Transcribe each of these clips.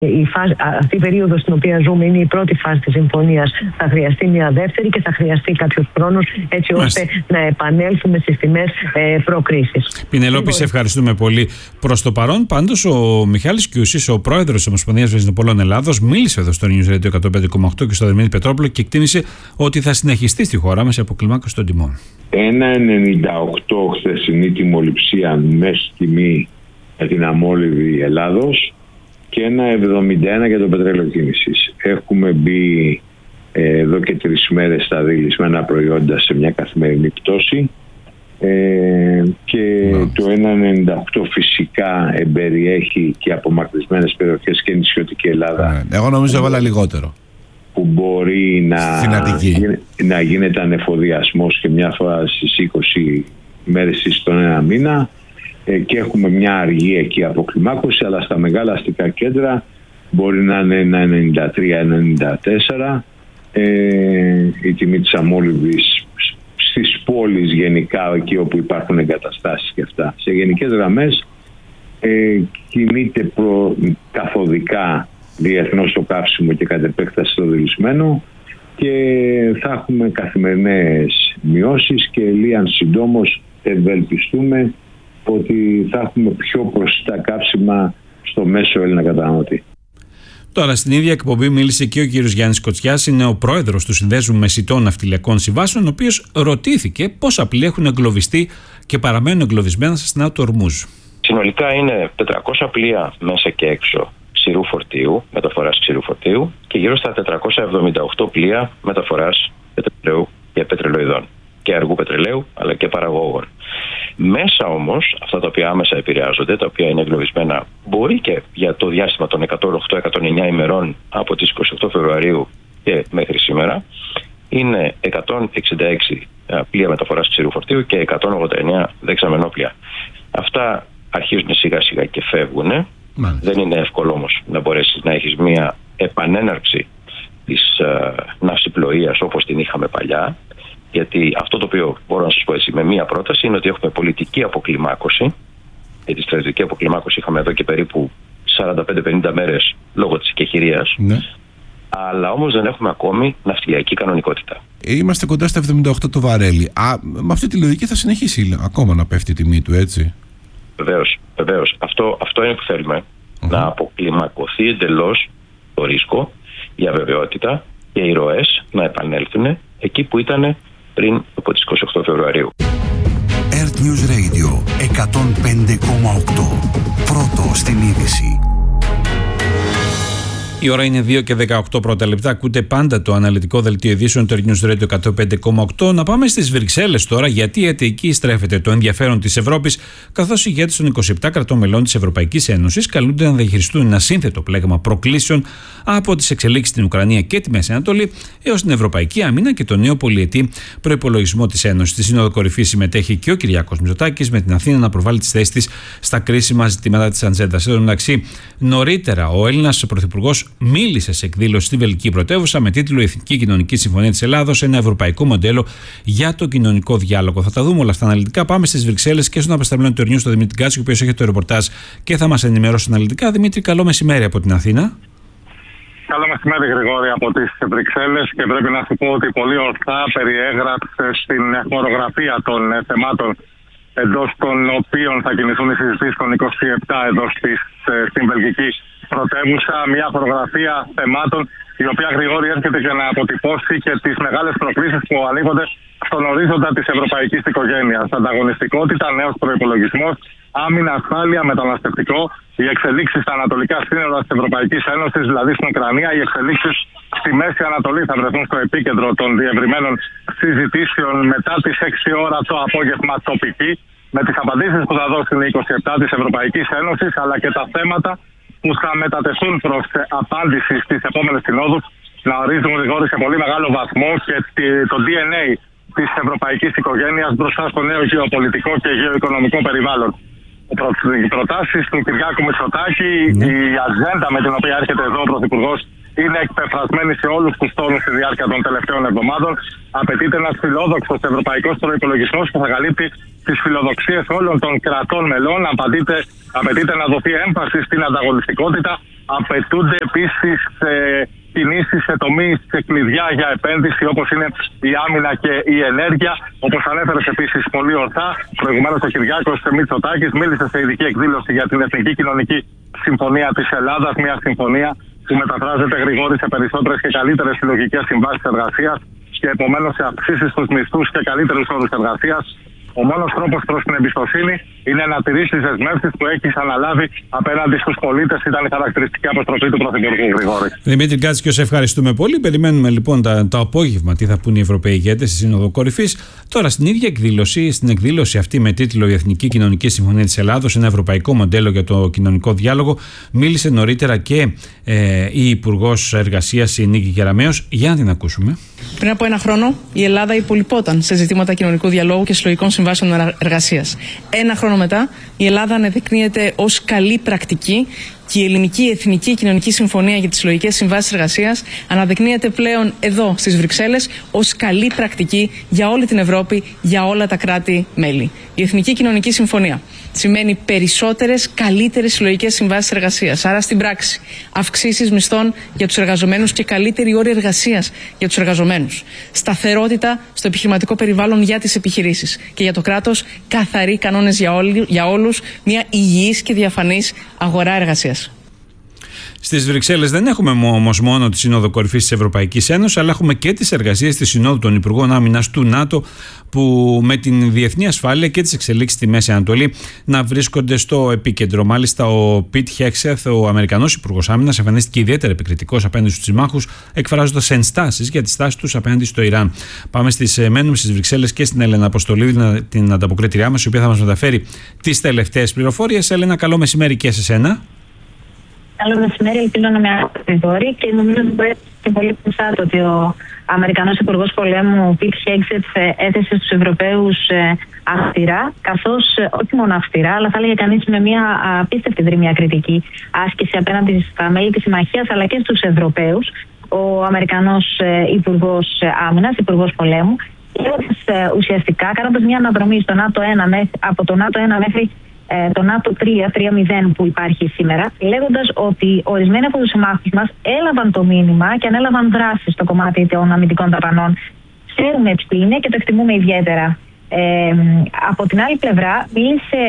Αυτή η περίοδος στην οποία ζούμε είναι η πρώτη φάση της συμφωνίας. Θα χρειαστεί μια δεύτερη και θα χρειαστεί κάποιος χρόνος έτσι ώστε να επανέλθουμε στις τιμές προκρίσης. Πινελόπη, σε ευχαριστούμε πολύ. Προς το παρόν, πάντως, ο Μιχάλης Κιούσης, ο πρόεδρος της Ομοσπονδίας Βενζινοπολών Ελλάδος, μίλησε εδώ στο News Radio 105,8 και στο Δερμήνη Πετρόπουλο και εκτίμησε ότι θα συνεχιστεί στη χώρα μας η αποκλιμάκωση των τιμών. 1,98 χθεσινή τιμοληψία μέση τιμή για την αμόλυβη Ελλάδος και 1,71 για το πετρέλαιο κίνησης. Έχουμε μπει εδώ και 3 μέρες στα δηλισμένα προϊόντα σε μια καθημερινή πτώση και το 1,98 φυσικά εμπεριέχει και απομακρυσμένες περιοχές και νησιωτική Ελλάδα. Εγώ νομίζω έβαλα λιγότερο. Που μπορεί να γίνεται ανεφοδιασμός και μια φορά στις 20 μέρες ή στον ένα μήνα και έχουμε μια αργή εκεί αποκλιμάκωση, αλλά στα μεγάλα αστικά κέντρα μπορεί να είναι 1,93-1,94 η τιμή της αμόλυβης στις πόλεις γενικά, εκεί όπου υπάρχουν εγκαταστάσεις και αυτά. Σε γενικές γραμμές κινείται καθοδικά διεθνώς το καύσιμο και κατ' επέκταση το δηλισμένο και θα έχουμε καθημερινές μειώσεις και λίγαν συντόμως ευελπιστούμε ότι θα έχουμε πιο προσιτά καύσιμα στο μέσο Έλληνα καταναλωτή. Τώρα, στην ίδια εκπομπή μίλησε και ο κύριος Γιάννης Κοτσιάς, είναι ο πρόεδρος του Συνδέσμου Μεσητών Ναυτιλιακών Συμβάσεων, ο οποίος ρωτήθηκε πόσα πλοία έχουν εγκλωβιστεί και παραμένουν εγκλωβισμένα στα στενά του Ορμούζ. Συνολικά είναι 400 πλοία μέσα και έξω ξηρού φορτίου, μεταφοράς ξηρού φορτίου και γύρω στα 478 πλοία μεταφοράς πετρελαίου και πετρελοειδών και αργού πετρελαίου αλλά και παραγόγων. Μέσα όμως, αυτά τα οποία άμεσα επηρεάζονται, τα οποία είναι εγκλωβισμένα, μπορεί και για το διάστημα των 108-109 ημερών από τις 28 Φεβρουαρίου και μέχρι σήμερα, είναι 166 πλοία μεταφοράς ξηρού φορτίου και 189 δεξαμενόπλοια. Αυτά αρχίζουν σιγά σιγά και φεύγουν. Δεν είναι εύκολο όμως να μπορέσεις να έχεις μια επανέναρξη της ναυσιπλοείας όπως την είχαμε παλιά. Γιατί αυτό το οποίο μπορώ να σας πω έτσι με μία πρόταση είναι ότι έχουμε πολιτική αποκλιμάκωση. Γιατί στρατιωτική αποκλιμάκωση είχαμε εδώ και περίπου 45-50 μέρες λόγω της εκεχηρίας. Ναι. Αλλά όμως δεν έχουμε ακόμη ναυτιλιακή κανονικότητα. Είμαστε κοντά στα 78 το βαρέλι. Με αυτή τη λογική θα συνεχίσει ακόμα να πέφτει η τιμή του, έτσι. Βεβαίως. Αυτό είναι που θέλουμε. Να αποκλιμακωθεί εντελώς το ρίσκο, η αβεβαιότητα και οι ροές να επανέλθουν εκεί που ήταν πριν από τις 28 Φεβρουαρίου. Earth News Radio 105,8. Πρώτο στην είδηση. Η ώρα είναι 2 και 18 πρώτα λεπτά. Ακούτε πάντα το αναλυτικό δελτίο ειδήσεων του News Radio 105,8. Να πάμε στις Βρυξέλλες τώρα, γιατί εκεί στρέφεται το ενδιαφέρον της Ευρώπης, καθώς οι ηγέτες των 27 κρατών μελών της Ευρωπαϊκής Ένωσης καλούνται να διαχειριστούν ένα σύνθετο πλέγμα προκλήσεων από τις εξελίξεις στην Ουκρανία και τη Μέση Ανατολή έως την Ευρωπαϊκή Άμυνα και το νέο πολυετή προϋπολογισμό της Ένωσης. Στη Σύνοδο Κορυφής συμμετέχει και ο Κυριάκος Μητσοτάκης, με την Αθήνα να προβάλλει τις θέσεις της στα κρίσιμα ζητήματα της ατζέντας. Εν τω μεταξύ, νωρίτερα ο Έλληνας πρωθυπουργός μίλησε σε εκδήλωση στη Βελγική πρωτεύουσα με τίτλο «Η Εθνική Κοινωνική Συμφωνία της Ελλάδος, ένα ευρωπαϊκό μοντέλο για το κοινωνικό διάλογο». Θα τα δούμε όλα αυτά αναλυτικά. Πάμε στις Βρυξέλλες και στον απεσταλμένο του News, τον Δημήτρη Γκάτσο, ο οποίος έχει το ρεπορτάζ και θα μας ενημερώσει αναλυτικά. Δημήτρη, καλό μεσημέρι από την Αθήνα. Καλό μεσημέρι, Γρηγόρη, από τις Βρυξέλλες, και πρέπει να σου πω ότι πολύ ορθά περιέγραψε στην χορογραφία των θεμάτων εντός των οποίων θα κινηθούν οι συζητήσεις των 27 εδώ στην Βελγική πρωτεύουσα. Μια χορογραφία θεμάτων η οποία, Γρηγόρη, έρχεται για να αποτυπώσει και τις μεγάλες προκλήσεις που ανοίγονται στον ορίζοντα της ευρωπαϊκής οικογένειας. Ανταγωνιστικότητα, νέος προϋπολογισμός, άμυνα, ασφάλεια, μεταναστευτικό, οι εξελίξεις στα ανατολικά σύνορα της Ευρωπαϊκής Ένωσης, δηλαδή στην Ουκρανία, οι εξελίξεις στη Μέση Ανατολή θα βρεθούν στο επίκεντρο των διευρυμένων συζητήσεων μετά τις 6 ώρα το απόγευμα τοπική, με τις απαντήσεις που θα δώσουν οι 27 της Ευρωπαϊκής Ένωσης, αλλά και τα θέματα που θα μετατεθούν προς απάντηση στις επόμενες συνόδους, να ορίζουν, Γρηγόρη, σε πολύ μεγάλο βαθμό και το DNA της ευρωπαϊκής οικογένειας μπροστά στο νέο γεωπολιτικό και γεωοικονομικό περιβάλλον. Οι προτάσεις του Κυριάκου Μητσοτάκη, η ατζέντα με την οποία έρχεται εδώ ο Πρωθυπουργός, είναι εκπεφρασμένη σε όλους τους τόνους στη διάρκεια των τελευταίων εβδομάδων. Απαιτείται ένας φιλόδοξος ευρωπαϊκός προϋπολογισμός που θα καλύπτει τις φιλοδοξίες όλων των κρατών μελών. Απαιτείται να δοθεί έμφαση στην ανταγωνιστικότητα. Απαιτούνται επίσης κινήσεις σε τομείς σε κλειδιά για επένδυση, όπως είναι η άμυνα και η ενέργεια. Όπως ανέφερες επίσης πολύ ορθά, προηγουμένως ο Κυριάκος Μητσοτάκης μίλησε σε ειδική εκδήλωση για την Εθνική Κοινωνική Συμφωνία της Ελλάδας, μια συμφωνία που μεταφράζεται, Γρηγόρη, σε περισσότερες και καλύτερες συλλογικές συμβάσεις εργασίας και επομένως σε αυξήσεις στους μισθούς και καλύτερους όρους εργασίας. Ο μόνος τρόπος προς την εμπιστοσύνη είναι να τηρήσεις τις δεσμεύσεις που έχεις αναλάβει απέναντι στους πολίτες. Ήταν η χαρακτηριστική αποστροφή του Πρωθυπουργού, Γρηγόρη. Δημήτρη Γκάτσκιο, σε ευχαριστούμε πολύ. Περιμένουμε λοιπόν το απόγευμα τι θα πούνε οι Ευρωπαίοι ηγέτες στη Σύνοδο Κορυφής. Τώρα, στην ίδια εκδήλωση, στην εκδήλωση αυτή με τίτλο «Η Εθνική Κοινωνική Συμφωνία της Ελλάδος, ένα ευρωπαϊκό μοντέλο για το κοινωνικό διάλογο», μίλησε νωρίτερα και η Υπουργός Εργασίας, η Νίκη Κεραμέως. Για να την ακούσουμε. Πριν από ένα χρόνο, η Ελλάδα υπολοιπόταν σε ζητήματα κοινωνικού διαλόγου και συλλογικών συμβάσεων εργασίας. Ένα χρόνο μετά, η Ελλάδα αναδεικνύεται ως καλή πρακτική και η ελληνική εθνική κοινωνική συμφωνία για τις συλλογικές συμβάσεις εργασίας αναδεικνύεται πλέον εδώ στις Βρυξέλλες ως καλή πρακτική για όλη την Ευρώπη, για όλα τα κράτη-μέλη. Η εθνική κοινωνική συμφωνία σημαίνει περισσότερες, καλύτερες συλλογικές συμβάσεις εργασίας. Άρα στην πράξη, αυξήσεις μισθών για τους εργαζομένους και καλύτερη όρη εργασίας για τους εργαζομένους. Σταθερότητα στο επιχειρηματικό περιβάλλον για τις επιχειρήσεις και για το κράτος, καθαροί κανόνες για όλους, μια υγιής και διαφανής αγορά εργασίας. Στις Βρυξέλλες δεν έχουμε όμως μόνο τη Σύνοδο Κορυφής της Ευρωπαϊκής Ένωσης, αλλά έχουμε και τις εργασίες της Συνόδου των Υπουργών Άμυνας του ΝΑΤΟ, που με την διεθνή ασφάλεια και τις εξελίξεις στη Μέση Ανατολή να βρίσκονται στο επίκεντρο. Μάλιστα, ο Πιτ Χέξεθ, ο Αμερικανός Υπουργός Άμυνας, εμφανίστηκε ιδιαίτερα επικριτικός απέναντι στους συμμάχους, εκφράζοντας ενστάσεις για τη στάση τους απέναντι στο Ιράν. Μένουμε στις Βρυξέλλες και στην Έλενα Αποστολίδη, την ανταποκρίτριά μας, η οποία θα μας μεταφέρει τις τελευταίες πληροφορίες. Έλενα, καλό μεσημέρι και σε σένα. Καλό μεσημέρι, ελπίζω να με ακούτε και νομίζω ότι μπορεί και πολύ πιθανό ότι ο Αμερικανός Υπουργός Πολέμου Πιτ Χέξεθ έθεσε στους Ευρωπαίους αυστηρά, καθώς όχι μόνο αυστηρά, αλλά θα έλεγε κανείς με μια απίστευτη δρυμία κριτική άσκηση απέναντι στα μέλη της Συμμαχίας αλλά και στους Ευρωπαίους. Ο Αμερικανός Υπουργός Άμυνας, Υπουργός Πολέμου, ουσιαστικά κάνοντας μια αναδρομή στο ΝΑΤΟ 1, από το ΝΑΤΟ 1 μέχρι το ΝΑΤΟ 3.0 που υπάρχει σήμερα, λέγοντας ότι ορισμένοι από τους συμμάχους μας έλαβαν το μήνυμα και ανέλαβαν δράση στο κομμάτι των αμυντικών δαπανών. Ξέρουμε ποιοι είναι και το εκτιμούμε ιδιαίτερα. Από την άλλη πλευρά, μίλησε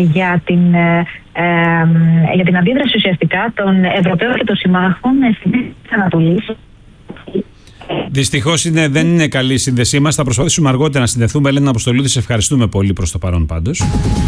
για την αντίδραση ουσιαστικά των Ευρωπαίων και των συμμάχων στη Μέση Ανατολή. Δυστυχώς δεν είναι καλή η σύνδεσή μας. Θα προσπαθήσουμε αργότερα να συνδεθούμε. Έλενα Αποστολίδη, σε ευχαριστούμε πολύ προς το παρόν πάντως.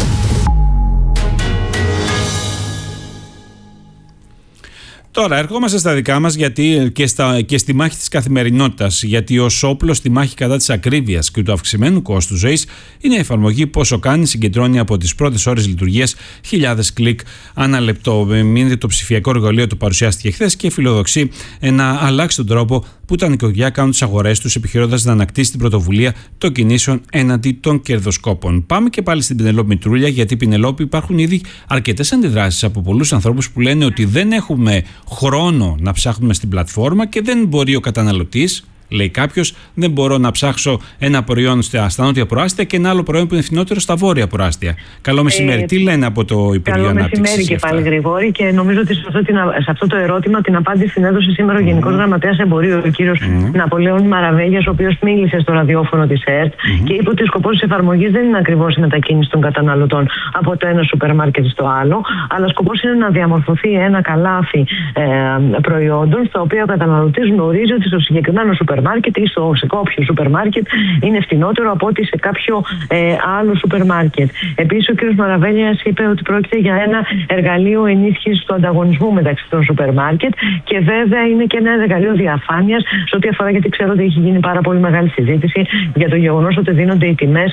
Τώρα ερχόμαστε στα δικά μας, γιατί και στη μάχη της καθημερινότητας, γιατί ως όπλο στη μάχη κατά της ακρίβειας και του αυξημένου κόστου ζωής είναι η εφαρμογή Πόσο Κάνει, συγκεντρώνει από τις πρώτες ώρες λειτουργίας χιλιάδες κλικ ανά λεπτό. Το ψηφιακό εργαλείο του παρουσιάστηκε χθες και φιλοδοξεί να αλλάξει τον τρόπο που τα νοικοκυριά κάνουν τις αγορές τους, επιχειρώντας να ανακτήσει την πρωτοβουλία των κινήσεων έναντι των κερδοσκόπων. Πάμε και πάλι στην Πινελόπη Μητρούλια, γιατί Πινελόπη υπάρχουν ήδη αρκετές αντιδράσεις από πολλούς ανθρώπους που λένε ότι δεν έχουμε χρόνο να ψάχνουμε στην πλατφόρμα και δεν μπορεί ο καταναλωτής, λέει κάποιος, δεν μπορώ να ψάξω ένα προϊόν στα νότια προάστια και ένα άλλο προϊόν που είναι φθηνότερο στα βόρεια προάστια. Καλό μεσημέρι. Τι λένε από το Υπουργείο Ανάπτυξης? Καλό μεσημέρι και πάλι, Γρηγόρη, και νομίζω ότι σε αυτό το ερώτημα την απάντηση την έδωσε σήμερα ο Γενικός Γραμματέας Εμπορίου, ο κύριος Ναπολέων Μαραβέγιας, ο οποίος μίλησε στο ραδιόφωνο της ΕΡΤ και είπε ότι ο σκοπός της εφαρμογής δεν είναι ακριβώς η μετακίνηση των καταναλωτών από το ένα σούπερ μάρκετ στο άλλο, αλλά σκοπός είναι να διαμορφωθεί ένα καλάθι προϊόντων, στα οποία ο καταναλωτής γνωρίζει ότι στο συγκεκριμένο σούπερ μάρκετ ή σε κάποιο σούπερ μάρκετ είναι φτηνότερο από ότι σε κάποιο άλλο σούπερ μάρκετ. Επίσης, ο κ. Μαραβέλιας είπε ότι πρόκειται για ένα εργαλείο ενίσχυσης του ανταγωνισμού μεταξύ των σούπερ μάρκετ και βέβαια είναι και ένα εργαλείο διαφάνειας σε ό,τι αφορά, γιατί ξέρω ότι έχει γίνει πάρα πολύ μεγάλη συζήτηση για το γεγονός ότι δίνονται οι τιμές,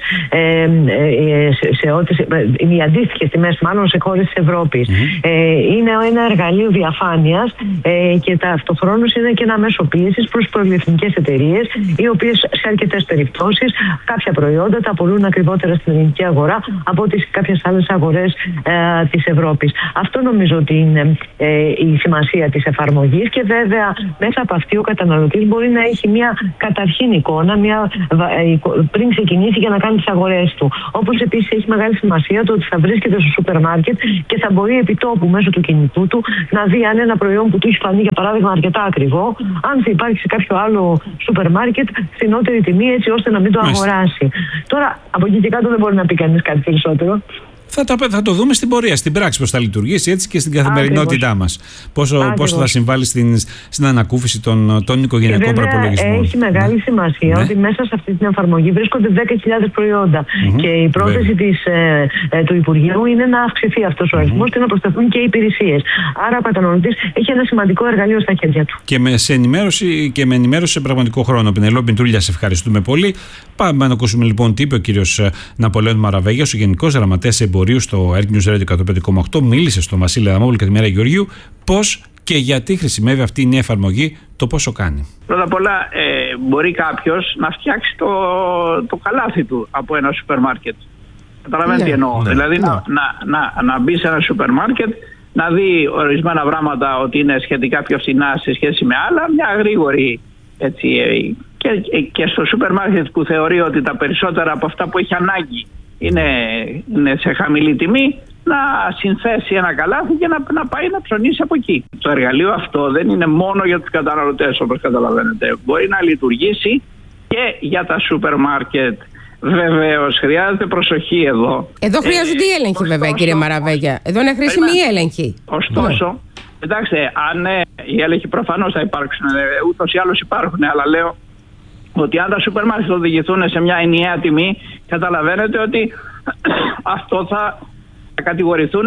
οι αντίστοιχες τιμές μάλλον σε χώρες της Ευρώπης. Είναι ένα εργαλείο διαφάνειας και ταυτοχρόνως είναι και ένα μέσο πίεσης προς πολυεθνικές ελληνικές εταιρείες, οι οποίες σε αρκετές περιπτώσεις κάποια προϊόντα τα πουλούν ακριβότερα στην ελληνική αγορά από ό,τι σε κάποιες άλλες αγορές της Ευρώπης. Αυτό νομίζω ότι είναι η σημασία της εφαρμογής, και βέβαια μέσα από αυτή ο καταναλωτής μπορεί να έχει μια καταρχήν εικόνα πριν ξεκινήσει για να κάνει τις αγορές του. Όπως επίσης έχει μεγάλη σημασία το ότι θα βρίσκεται στο σούπερ μάρκετ και θα μπορεί επί τόπου μέσω του κινητού του να δει αν ένα προϊόν που του έχει φανεί για παράδειγμα αρκετά ακριβό, αν θα υπάρχει σε κάποιο άλλο σούπερ μάρκετ φθηνότερη τιμή, έτσι ώστε να μην το αγοράσει. Τώρα από εκεί και κάτω δεν μπορεί να πει κανείς κάτι περισσότερο. Θα το δούμε στην πορεία, στην πράξη πώς θα λειτουργήσει, έτσι και στην καθημερινότητά μας. Πόσο θα συμβάλλει στην ανακούφιση των οικογενειακών προπολογισμών. Έχει μεγάλη σημασία ότι μέσα σε αυτή την εφαρμογή βρίσκονται 10.000 προϊόντα. Και η πρόθεση του Υπουργείου είναι να αυξηθεί αυτός ο αριθμός και να προσθεθούν και οι υπηρεσίες. Άρα ο καταναλωτής έχει ένα σημαντικό εργαλείο στα χέρια του. Και με ενημέρωση σε πραγματικό χρόνο. Πινελόπη Τρούλια, σε ευχαριστούμε πολύ. Πάμε να ακούσουμε λοιπόν τι είπε ο κύριος Ναπολέων Μαραβέγιας, ο Γενικός Γραμματέας Εμπορίου στο Earth News Radio 105,8. Μίλησε στον Βασίλη Αδαμόπουλο και τη Μέρα Γεωργίου πώς και γιατί χρησιμεύει αυτή η νέα εφαρμογή, το πόσο κάνει. Πρώτα απ' όλα, μπορεί κάποιος να φτιάξει το καλάθι του από ένα σούπερ μάρκετ. Καταλαβαίνετε τι εννοώ. Δηλαδή να μπει σε ένα σούπερ μάρκετ, να δει ορισμένα πράγματα ότι είναι σχετικά πιο φθηνά σε σχέση με άλλα, μια γρήγορη έτσι. Και στο σούπερ μάρκετ που θεωρεί ότι τα περισσότερα από αυτά που έχει ανάγκη είναι σε χαμηλή τιμή, να συνθέσει ένα καλάθι και να πάει να ψωνίσει από εκεί. Το εργαλείο αυτό δεν είναι μόνο για τους καταναλωτές, όπως καταλαβαίνετε. Μπορεί να λειτουργήσει και για τα σούπερ μάρκετ. Βεβαίως, χρειάζεται προσοχή εδώ. Εδώ χρειάζονται οι έλεγχοι, βέβαια, κύριε Μαραβέγια. Εδώ είναι χρήσιμη η έλεγχη. Ωστόσο, κοιτάξτε, αν οι έλεγχοι προφανώς θα υπάρξουν, ούτως ή άλλως υπάρχουν, αλλά λέω ότι αν τα σούπερ μάρκετ οδηγηθούν σε μια ενιαία τιμή, καταλαβαίνετε ότι αυτό θα κατηγορηθούν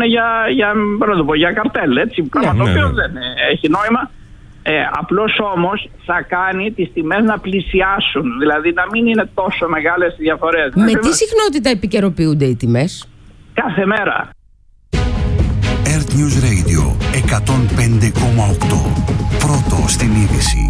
για καρτέλ, έτσι, πράγμα το οποίο δεν έχει νόημα. Απλώς όμως θα κάνει τις τιμές να πλησιάσουν, δηλαδή να μην είναι τόσο μεγάλες οι διαφορές. Με τι συχνότητα επικαιροποιούνται οι τιμές? Κάθε μέρα. Earth News Radio 105,8. Πρώτο στην είδηση.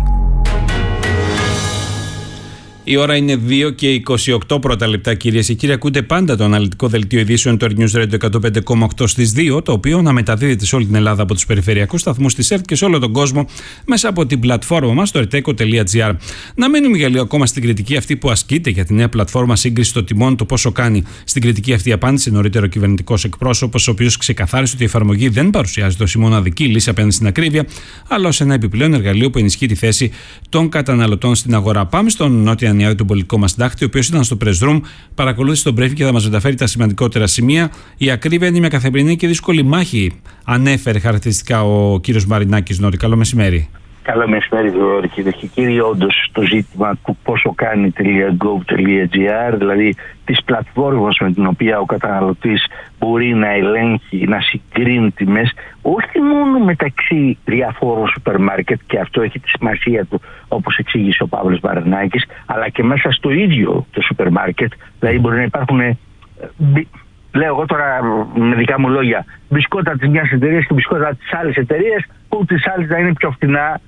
Η ώρα είναι 2 και 28 πρώτα λεπτά, κυρίες και κύριοι. Ακούτε πάντα το αναλυτικό δελτίο ειδήσεων του Earth News Radio 105,8 στις 2, το οποίο να μεταδίδεται σε όλη την Ελλάδα από τους περιφερειακούς σταθμούς της ΕΡΤ και σε όλο τον κόσμο μέσα από την πλατφόρμα μας, το erteco.gr. Να μείνουμε για λίγο ακόμα στην κριτική αυτή που ασκείται για τη νέα πλατφόρμα σύγκριση των τιμών, το πόσο κάνει. Στην κριτική αυτή απάντησε νωρίτερο ο κυβερνητικός εκπρόσωπος, ο οποίος ξεκαθάρισε ότι η εφαρμογή δεν παρουσιάζεται ως η μοναδική λύση απέναντι στην ακρίβεια, αλλά ως ένα επιπλέον εργαλείο που ενισχύει τη θέση των καταναλωτών στην αγορά. Πάμε στον Νότια Νιάδη, τον πολιτικό μας συντάκτη, ο οποίος ήταν στο press room, παρακολούθησε τον briefing και θα μας μεταφέρει τα σημαντικότερα σημεία. Η ακρίβεια είναι μια καθημερινή και δύσκολη μάχη, ανέφερε χαρακτηριστικά ο κύριος Μαρινάκης. Νόρη, καλό μεσημέρι. Καλό μεσημέρι, κυρίε και κύριοι. Όντως, το ζήτημα του πόσο κάνει .gov.gr, δηλαδή της πλατφόρμας με την οποία ο καταναλωτής μπορεί να ελέγχει, να συγκρίνει τιμές, όχι μόνο μεταξύ διαφόρων σούπερ μάρκετ, και αυτό έχει τη σημασία του, όπως εξήγησε ο Παύλος Μαρινάκης, αλλά και μέσα στο ίδιο το σούπερ μάρκετ. Δηλαδή, μπορεί να υπάρχουν, λέω εγώ τώρα με δικά μου λόγια, μπισκότα της μιας εταιρείας και μπισκότα της άλλης εταιρείας, που τις άλλες να είναι πιο φτηνά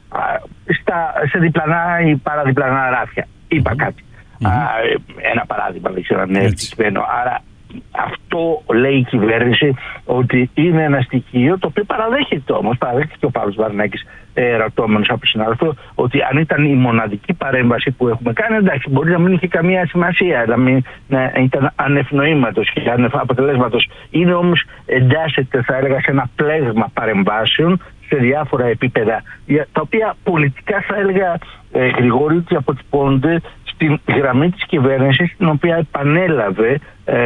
σε διπλανά ή παραδιπλανά ράφια. Είπα κάτι. Ένα παράδειγμα, δεν ξέρω αν είναι ευτυχισμένο. Άρα αυτό λέει η κυβέρνηση ότι είναι ένα στοιχείο το οποίο παραδέχεται όμως, παραδέχεται ο Παύλος Μαρινάκης, ρωτώμενος από συνάδελφο, ότι αν ήταν η μοναδική παρέμβαση που έχουμε κάνει, εντάξει, μπορεί να μην είχε καμία σημασία, να ήταν ανευνοήματος και αναποτελέσματος. Είναι όμως, εντάσσεται θα έλεγα σε ένα πλέγμα παρεμβάσεων σε διάφορα επίπεδα, τα οποία πολιτικά θα έλεγα, Γρηγόρη, ότι αποτυπώνονται στην γραμμή της κυβέρνησης, την οποία επανέλαβε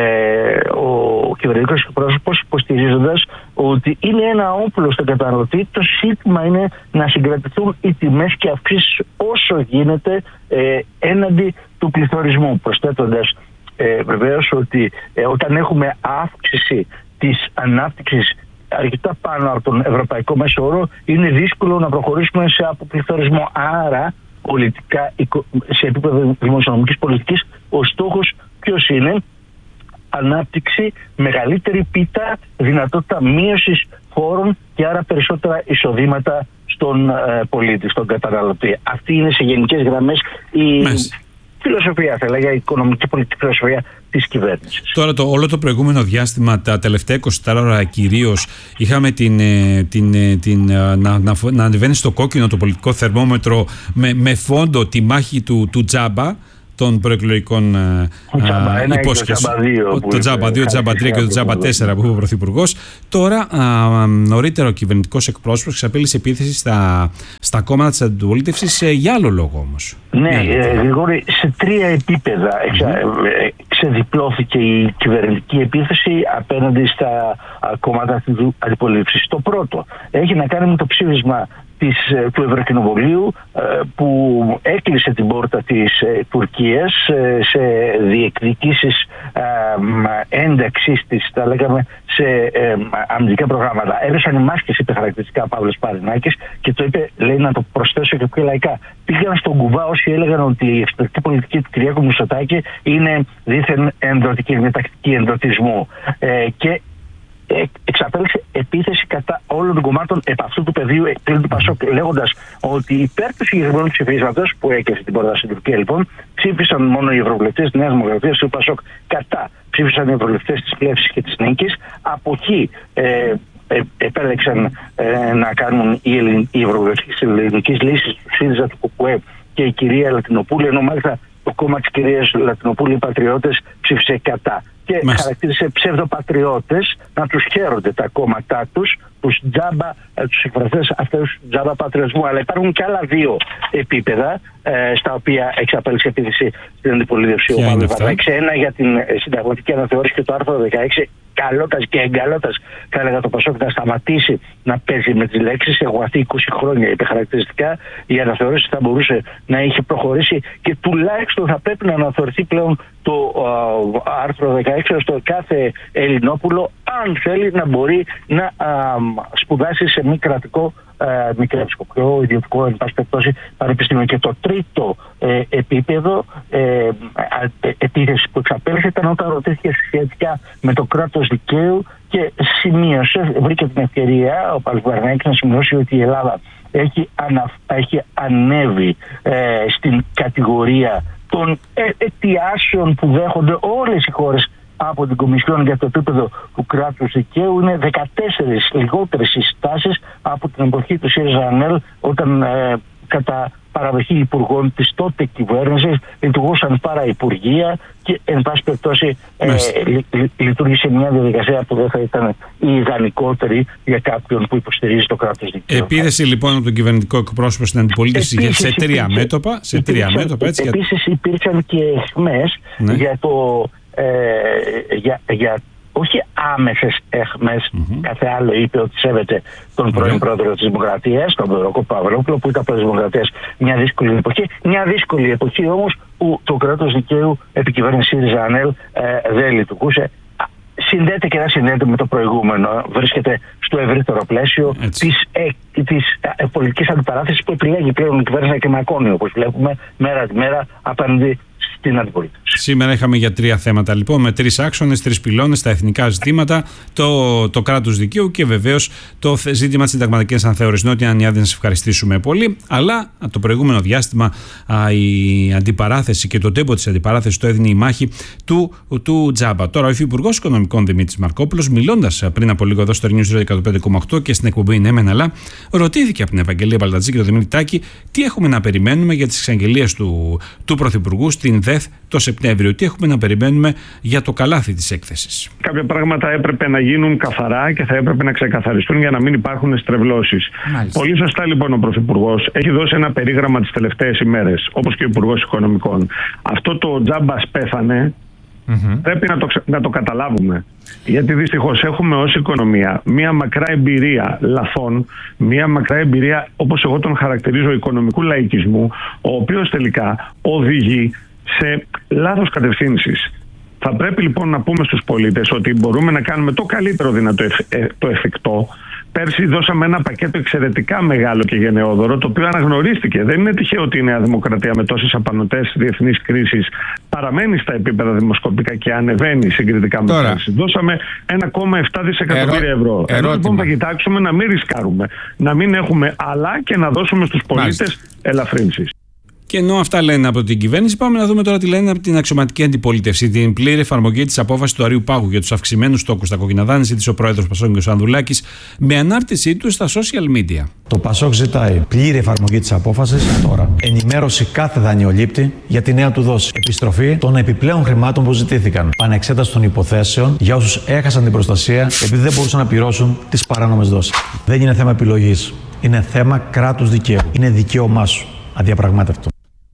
ο κυβερνητικός εκπρόσωπος, υποστηρίζοντας ότι είναι ένα όπλο στον καταναλωτή. Το σύστημα είναι να συγκρατηθούν οι τιμές και αυξήσεις όσο γίνεται έναντι του πληθωρισμού, προσθέτοντας βεβαίως ότι όταν έχουμε αύξηση της ανάπτυξης αρκετά πάνω από τον ευρωπαϊκό μέσο όρο, είναι δύσκολο να προχωρήσουμε σε αποπληθωρισμό. Άρα, πολιτικά, σε επίπεδο δημοσιονομικής πολιτικής, ο στόχος ποιος είναι? Ανάπτυξη, μεγαλύτερη πίτα, δυνατότητα μείωσης φόρων και άρα περισσότερα εισοδήματα στον πολίτη, στον καταναλωτή. Αυτή είναι σε γενικές γραμμές η φιλοσοφία, θα έλεγα, η οικονομική πολιτική φιλοσοφία της κυβέρνησης. Τώρα όλο το προηγούμενο διάστημα, τα τελευταία 24 ώρα κυρίως, είχαμε να ανεβαίνει στο κόκκινο το πολιτικό θερμόμετρο με φόντο τη μάχη του Τζάμπα, των προεκλογικών υπόσχεσεων. Το Τζάμπα 2, το Τζάμπα 3 και το Τζάμπα 4 που είπε ο Πρωθυπουργός. Τώρα, νωρίτερα, ο κυβερνητικός εκπρόσωπος εξαπέλυσε επίθεση στα κόμματα της αντιπολίτευσης για άλλο λόγο όμως. Ναι, Γρηγόρη, σε 3 επίπεδα ξεδιπλώθηκε η κυβερνητική επίθεση απέναντι στα κόμματα της αντιπολίτευσης. Το πρώτο έχει να κάνει με το ψήφισμα του Ευρωκοινοβουλίου που έκλεισε την πόρτα της Τουρκίας σε διεκδικήσεις ένταξης της, τα λέγαμε, σε αμυντικά προγράμματα. Έδωσαν οι μάσκες, είπε χαρακτηριστικά ο Παύλος Παρινάκης, και το είπε, λέει, να το προσθέσω και πιο λαϊκά. Πήγαν στον κουβά όσοι έλεγαν ότι η εξωτερική πολιτική του Κυριάκου Μητσοτάκη είναι δίθεν ενδοτική, είναι τακτική ενδοτισμού. Και εξαπέλυσε επίθεση κατά όλων των κομμάτων επ' αυτού του πεδίου του Πασόκ, λέγοντας ότι υπέρ του συγκεκριμένου ψηφίσματος που έκλεισε την πόρτα στην Τουρκία, λοιπόν, ψήφισαν μόνο οι ευρωβουλευτές της Νέας Δημοκρατίας του Πασόκ. Κατά ψήφισαν οι ευρωβουλευτές της Πλεύσης και της Νίκης. Αποχή επέλεξαν να κάνουν οι ευρωβουλευτές της Ελληνικής Λύσης, του ΣΥΡΙΖΑ, του ΚΚΕ και η κυρία Λατινοπούλου, ενώ μάλιστα το κόμμα της κυρίας Λατινοπούλου, οι Πατριώτες, ψήφισε κατά. Και χαρακτήρισε ψευδοπατριώτες να τους χαίρονται τα κόμματά τους, τους τζάμπα, τους εκφραστές αυτούς τζάμπα πατριωτισμού. Αλλά υπάρχουν και άλλα 2 επίπεδα στα οποία εξαπέλυσε επίθεση στην αντιπολίτευση ο Παύλος Παρινάκης. Ένα για την συνταγματική αναθεώρηση και το άρθρο 16. Καλότας και εγκαλότας, θα έλεγα, το Πασόκ να σταματήσει να παίζει με τις λέξεις. Έχω αυτή 20 χρόνια, είπε χαρακτηριστικά. Η αναθεώρηση θα μπορούσε να είχε προχωρήσει και τουλάχιστον θα πρέπει να αναθεωρηθεί πλέον το άρθρο 16 ώστε κάθε Ελληνόπουλο, αν θέλει, να μπορεί να σπουδάσει σε μη κρατικό, μη κρατικό, ιδιωτικό, εν πάση περιπτώσει, πανεπιστήμιο. Και το τρίτο επίπεδο επίθεση που εξαπέλυσε ήταν όταν ρωτήθηκε σχετικά με το κράτος δικαίου και σημείωσε, βρήκε την ευκαιρία ο Παύλος Παρινάκης να σημειώσει ότι η Ελλάδα έχει ανέβει στην κατηγορία των αιτιάσεων που δέχονται όλες οι χώρες από την Κομισιόν για το επίπεδο του κράτους δικαίου. Είναι 14 λιγότερες συστάσεις από την εποχή του ΣΥΡΙΖΑ-ΑΝΕΛ, όταν κατά παραδοχή υπουργών της τότε κυβέρνησης λειτουργούσαν παραυπουργεία και εν πάση περιπτώσει λειτουργήσε μια διαδικασία που δεν θα ήταν η ιδανικότερη για κάποιον που υποστηρίζει το κράτος δικαίου. Επίθεση λοιπόν από τον κυβερνητικό εκπρόσωπο στην αντιπολίτευση σε 3 μέτωπα. Επίσης υπήρξαν και αιχμές για το για όχι άμεσες αιχμές, κάθε άλλο είπε ότι σέβεται τον πρώην πρόεδρο της Δημοκρατίας, τον Γιώργο Παυλόπουλο, που ήταν πρόεδρος της Δημοκρατίας μια δύσκολη εποχή. Μια δύσκολη εποχή όμως που το κράτος δικαίου επί κυβέρνηση ΣΥΡΙΖΑ-ΑΝΕΛ δεν λειτουργούσε. Συνδέεται και δεν συνδέεται με το προηγούμενο. Βρίσκεται στο ευρύτερο πλαίσιο της πολιτικής αντιπαράθεσης που επιλέγει πλέον η κυβέρνηση και μακώνει, όπως βλέπουμε μέρα τη μέρα απέναντι στην αντιπολίτευση. Σήμερα είχαμε για 3 θέματα λοιπόν, με 3 άξονες, 3 πυλώνες, τα εθνικά ζητήματα, το κράτος δικαίου και βεβαίως το ζήτημα της συνταγματικής αναθεώρησης. Νότια Ανιάδη, να σας ευχαριστήσουμε πολύ. Αλλά το προηγούμενο διάστημα η αντιπαράθεση και το τέμπο της αντιπαράθεσης το έδινε η μάχη του Τζάμπα. Τώρα ο Υφυπουργός Οικονομικών Δημήτρης Μαρκόπουλος, μιλώντας πριν από λίγο εδώ στο News Radio 105,8 και στην εκπομπή Ναι Μεν Αλλά, ρωτήθηκε από την Ευαγγελία Μπαλτατζή και τον Δημήτρη Τάκη τι έχουμε να περιμένουμε για τις εξαγγελίες του Πρωθυπουργού στην ΔΕΘ το Σεπτέμβριο. Τι έχουμε να περιμένουμε για το καλάθι της έκθεσης. Κάποια πράγματα έπρεπε να γίνουν καθαρά και θα έπρεπε να ξεκαθαριστούν για να μην υπάρχουν στρεβλώσεις. Πολύ σωστά λοιπόν ο Πρωθυπουργός έχει δώσει ένα περίγραμμα τις τελευταίες ημέρες, όπως και ο Υπουργός Οικονομικών. Αυτό το τζάμπας πέθανε. Πρέπει να το καταλάβουμε. Γιατί δυστυχώς έχουμε ως οικονομία μία μακρά εμπειρία λαθών, μία μακρά εμπειρία, όπως εγώ τον χαρακτηρίζω, οικονομικού λαϊκισμού, ο οποίος τελικά οδηγεί σε λάθος κατευθύνσεις. Θα πρέπει λοιπόν να πούμε στους πολίτες ότι μπορούμε να κάνουμε το καλύτερο δυνατό το εφικτό, Πέρσι δώσαμε ένα πακέτο εξαιρετικά μεγάλο και γενναιόδωρο, το οποίο αναγνωρίστηκε. Δεν είναι τυχαίο ότι η Νέα Δημοκρατία με τόσες απανωτές διεθνείς κρίσεις παραμένει στα επίπεδα δημοσκοπικά και ανεβαίνει συγκριτικά με πέρσι. Δώσαμε 1,7 δισεκατομμύρια ευρώ. Εδώ λοιπόν θα κοιτάξουμε να μην ρισκάρουμε, να μην έχουμε αλλά και να δώσουμε στους πολίτες ελαφρύνσεις. Και ενώ αυτά λένε από την κυβέρνηση, πάμε να δούμε τώρα τι λένε από την αξιωματική αντιπολίτευση. Την πλήρη εφαρμογή της απόφασης του Αριού Πάγου για τους αυξημένους στόχους στα κόκκινα δάνεια ζήτησε ο πρόεδρος Πασόκ κ. Ανδρουλάκης με ανάρτησή του στα social media. Το Πασόκ ζητάει πλήρη εφαρμογή της απόφασης τώρα. Ενημέρωση κάθε δανειολήπτη για τη νέα του δόση. Επιστροφή των επιπλέον χρημάτων που ζητήθηκαν. Πανεξέταση των υποθέσεων για όσους έχασαν την προστασία επειδή δεν μπορούσαν να πληρώσουν τις παράνομες δόσεις. Δεν είναι θέμα επιλογής. Είναι θέμα κράτους δικαίου. Είναι δικαίωμά σου. Αδιαπραγμάτευτο.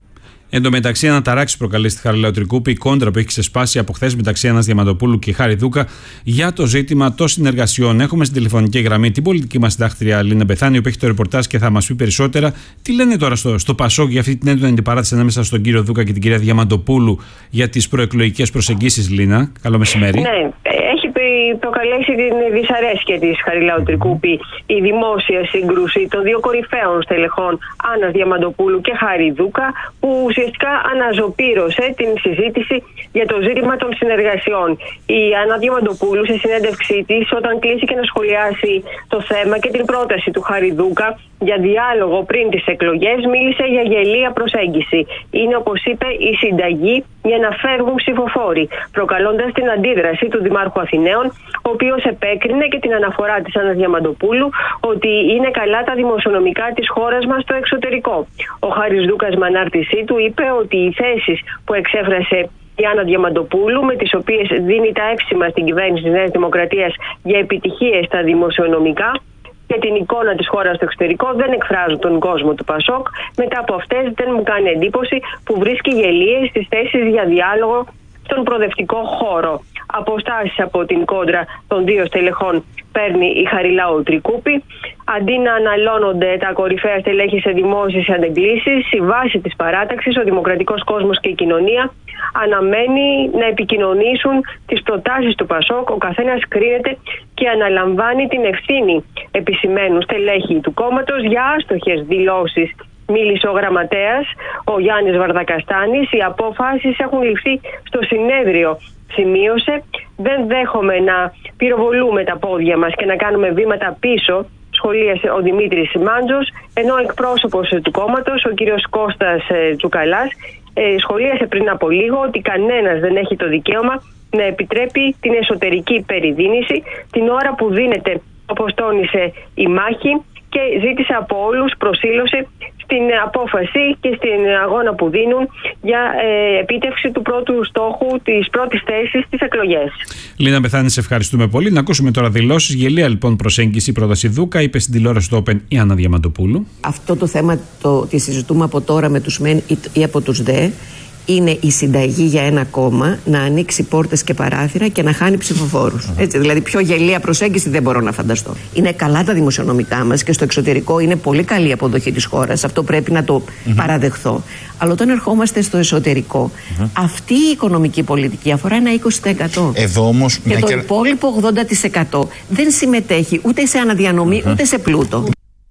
Εν τω μεταξύ, αναταράξει προκαλεί στη Χαριλάου Τρικούπη η κόντρα που έχει ξεσπάσει από χθες μεταξύ Άννας Διαμαντοπούλου και Χάρη Δούκα για το ζήτημα των συνεργασιών. Έχουμε στην τηλεφωνική γραμμή την πολιτική μας συντάκτρια Λίνα Μπεθάνη, που έχει το ρεπορτάζ και θα μας πει περισσότερα. Τι λένε τώρα στο Πασόκ για αυτή την έντονη αντιπαράθεση ανάμεσα στον κύριο Δούκα και την κυρία Διαμαντοπούλου για τις προεκλογικές προσεγγίσεις, Λίνα? Καλό μεσημέρι. Ναι, έχει προκαλέσει την δυσαρέσκεια της Χαριλάου Τρικούπη η δημόσια σύγκρουση των δύο κορυφαίων στελεχών Άννας Διαμαντοπούλου και Χάρη Δούκα, που ουσιαστικά αναζωπήρωσε την συζήτηση για το ζήτημα των συνεργασιών. Η Άννα Διαμαντοπούλου, σε συνέντευξή της, όταν κλείστηκε να σχολιάσει το θέμα και την πρόταση του Χάρη Δούκα για διάλογο πριν τις εκλογές, μίλησε για γελία προσέγγιση. Είναι, όπως είπε, η συνταγή για να φεύγουν ψηφοφόροι, προκαλώντας την αντίδραση του Δημάρχου Αθηναίων, ο οποίος επέκρινε και την αναφορά της Άννας Διαμαντοπούλου ότι είναι καλά τα δημοσιονομικά της χώρας μας στο εξωτερικό. Ο Χάρης Δούκας με ανάρτησή του είπε ότι οι θέσεις που εξέφρασε η Άννα Διαμαντοπούλου, με τις οποίες δίνει τα εύσημα στην κυβέρνηση της Νέας Δημοκρατίας για επιτυχίες στα δημοσιονομικά και την εικόνα της χώρας στο εξωτερικό, δεν εκφράζουν τον κόσμο του Πασόκ. Μετά από αυτές δεν μου κάνει εντύπωση που βρίσκει γελίες στις θέσεις για διάλογο στον προοδευτικό χώρο. Αποστάσεις από την κόντρα των δύο στελεχών παίρνει η Χαριλάου Τρικούπη. Αντί να αναλώνονται τα κορυφαία στελέχη σε δημόσιες αντεγκλήσεις, η βάση της παράταξης, ο δημοκρατικός κόσμος και η κοινωνία αναμένει να επικοινωνήσουν τις προτάσεις του Πασόκ. Ο καθένας κρίνεται και αναλαμβάνει την ευθύνη, επισημαίνουν στελέχη του κόμματος, για άστοχες δηλώσεις. Μίλησε ο γραμματέας, ο Γιάννης Βαρδακαστάνης. Οι απόφασεις έχουν ληφθεί στο συνέδριο, σημείωσε. Δεν δέχομαι να πυροβολούμε τα πόδια μας και να κάνουμε βήματα πίσω, σχολίασε ο Δημήτρης Μάντζος, ενώ εκπρόσωπος του κόμματος, ο κύριος Κώστας Τσουκαλάς, σχολίασε πριν από λίγο ότι κανένας δεν έχει το δικαίωμα να επιτρέπει την εσωτερική περιδίνηση την ώρα που δίνεται, όπως τόνισε, η μάχη, και ζήτησε από όλους προσήλωση στην απόφαση και στην αγώνα που δίνουν για επίτευξη του πρώτου στόχου, της πρώτης θέσης στις εκλογές. Λίνα Μπεθάνη, σε ευχαριστούμε πολύ. Να ακούσουμε τώρα δηλώσεις. Γελία λοιπόν προσέγγιση, πρόταση Δούκα, είπε στην τηλεόραση του Open η Άννα Διαμαντοπούλου. Αυτό το θέμα τη συζητούμε από τώρα με τους ΜΕΝ ή από τους ΔΕ. Είναι η συνταγή για ένα κόμμα να ανοίξει πόρτες και παράθυρα και να χάνει ψηφοφόρους. Έτσι, δηλαδή, πιο γελία προσέγγιση δεν μπορώ να φανταστώ. Είναι καλά τα δημοσιονομικά μας και στο εξωτερικό είναι πολύ καλή η αποδοχή της χώρας. Αυτό πρέπει να το παραδεχθώ. Αλλά όταν ερχόμαστε στο εσωτερικό, αυτή η οικονομική πολιτική αφορά ένα 20%. Εδώ όμως, και το υπόλοιπο 80% δεν συμμετέχει ούτε σε αναδιανομή ούτε σε πλούτο.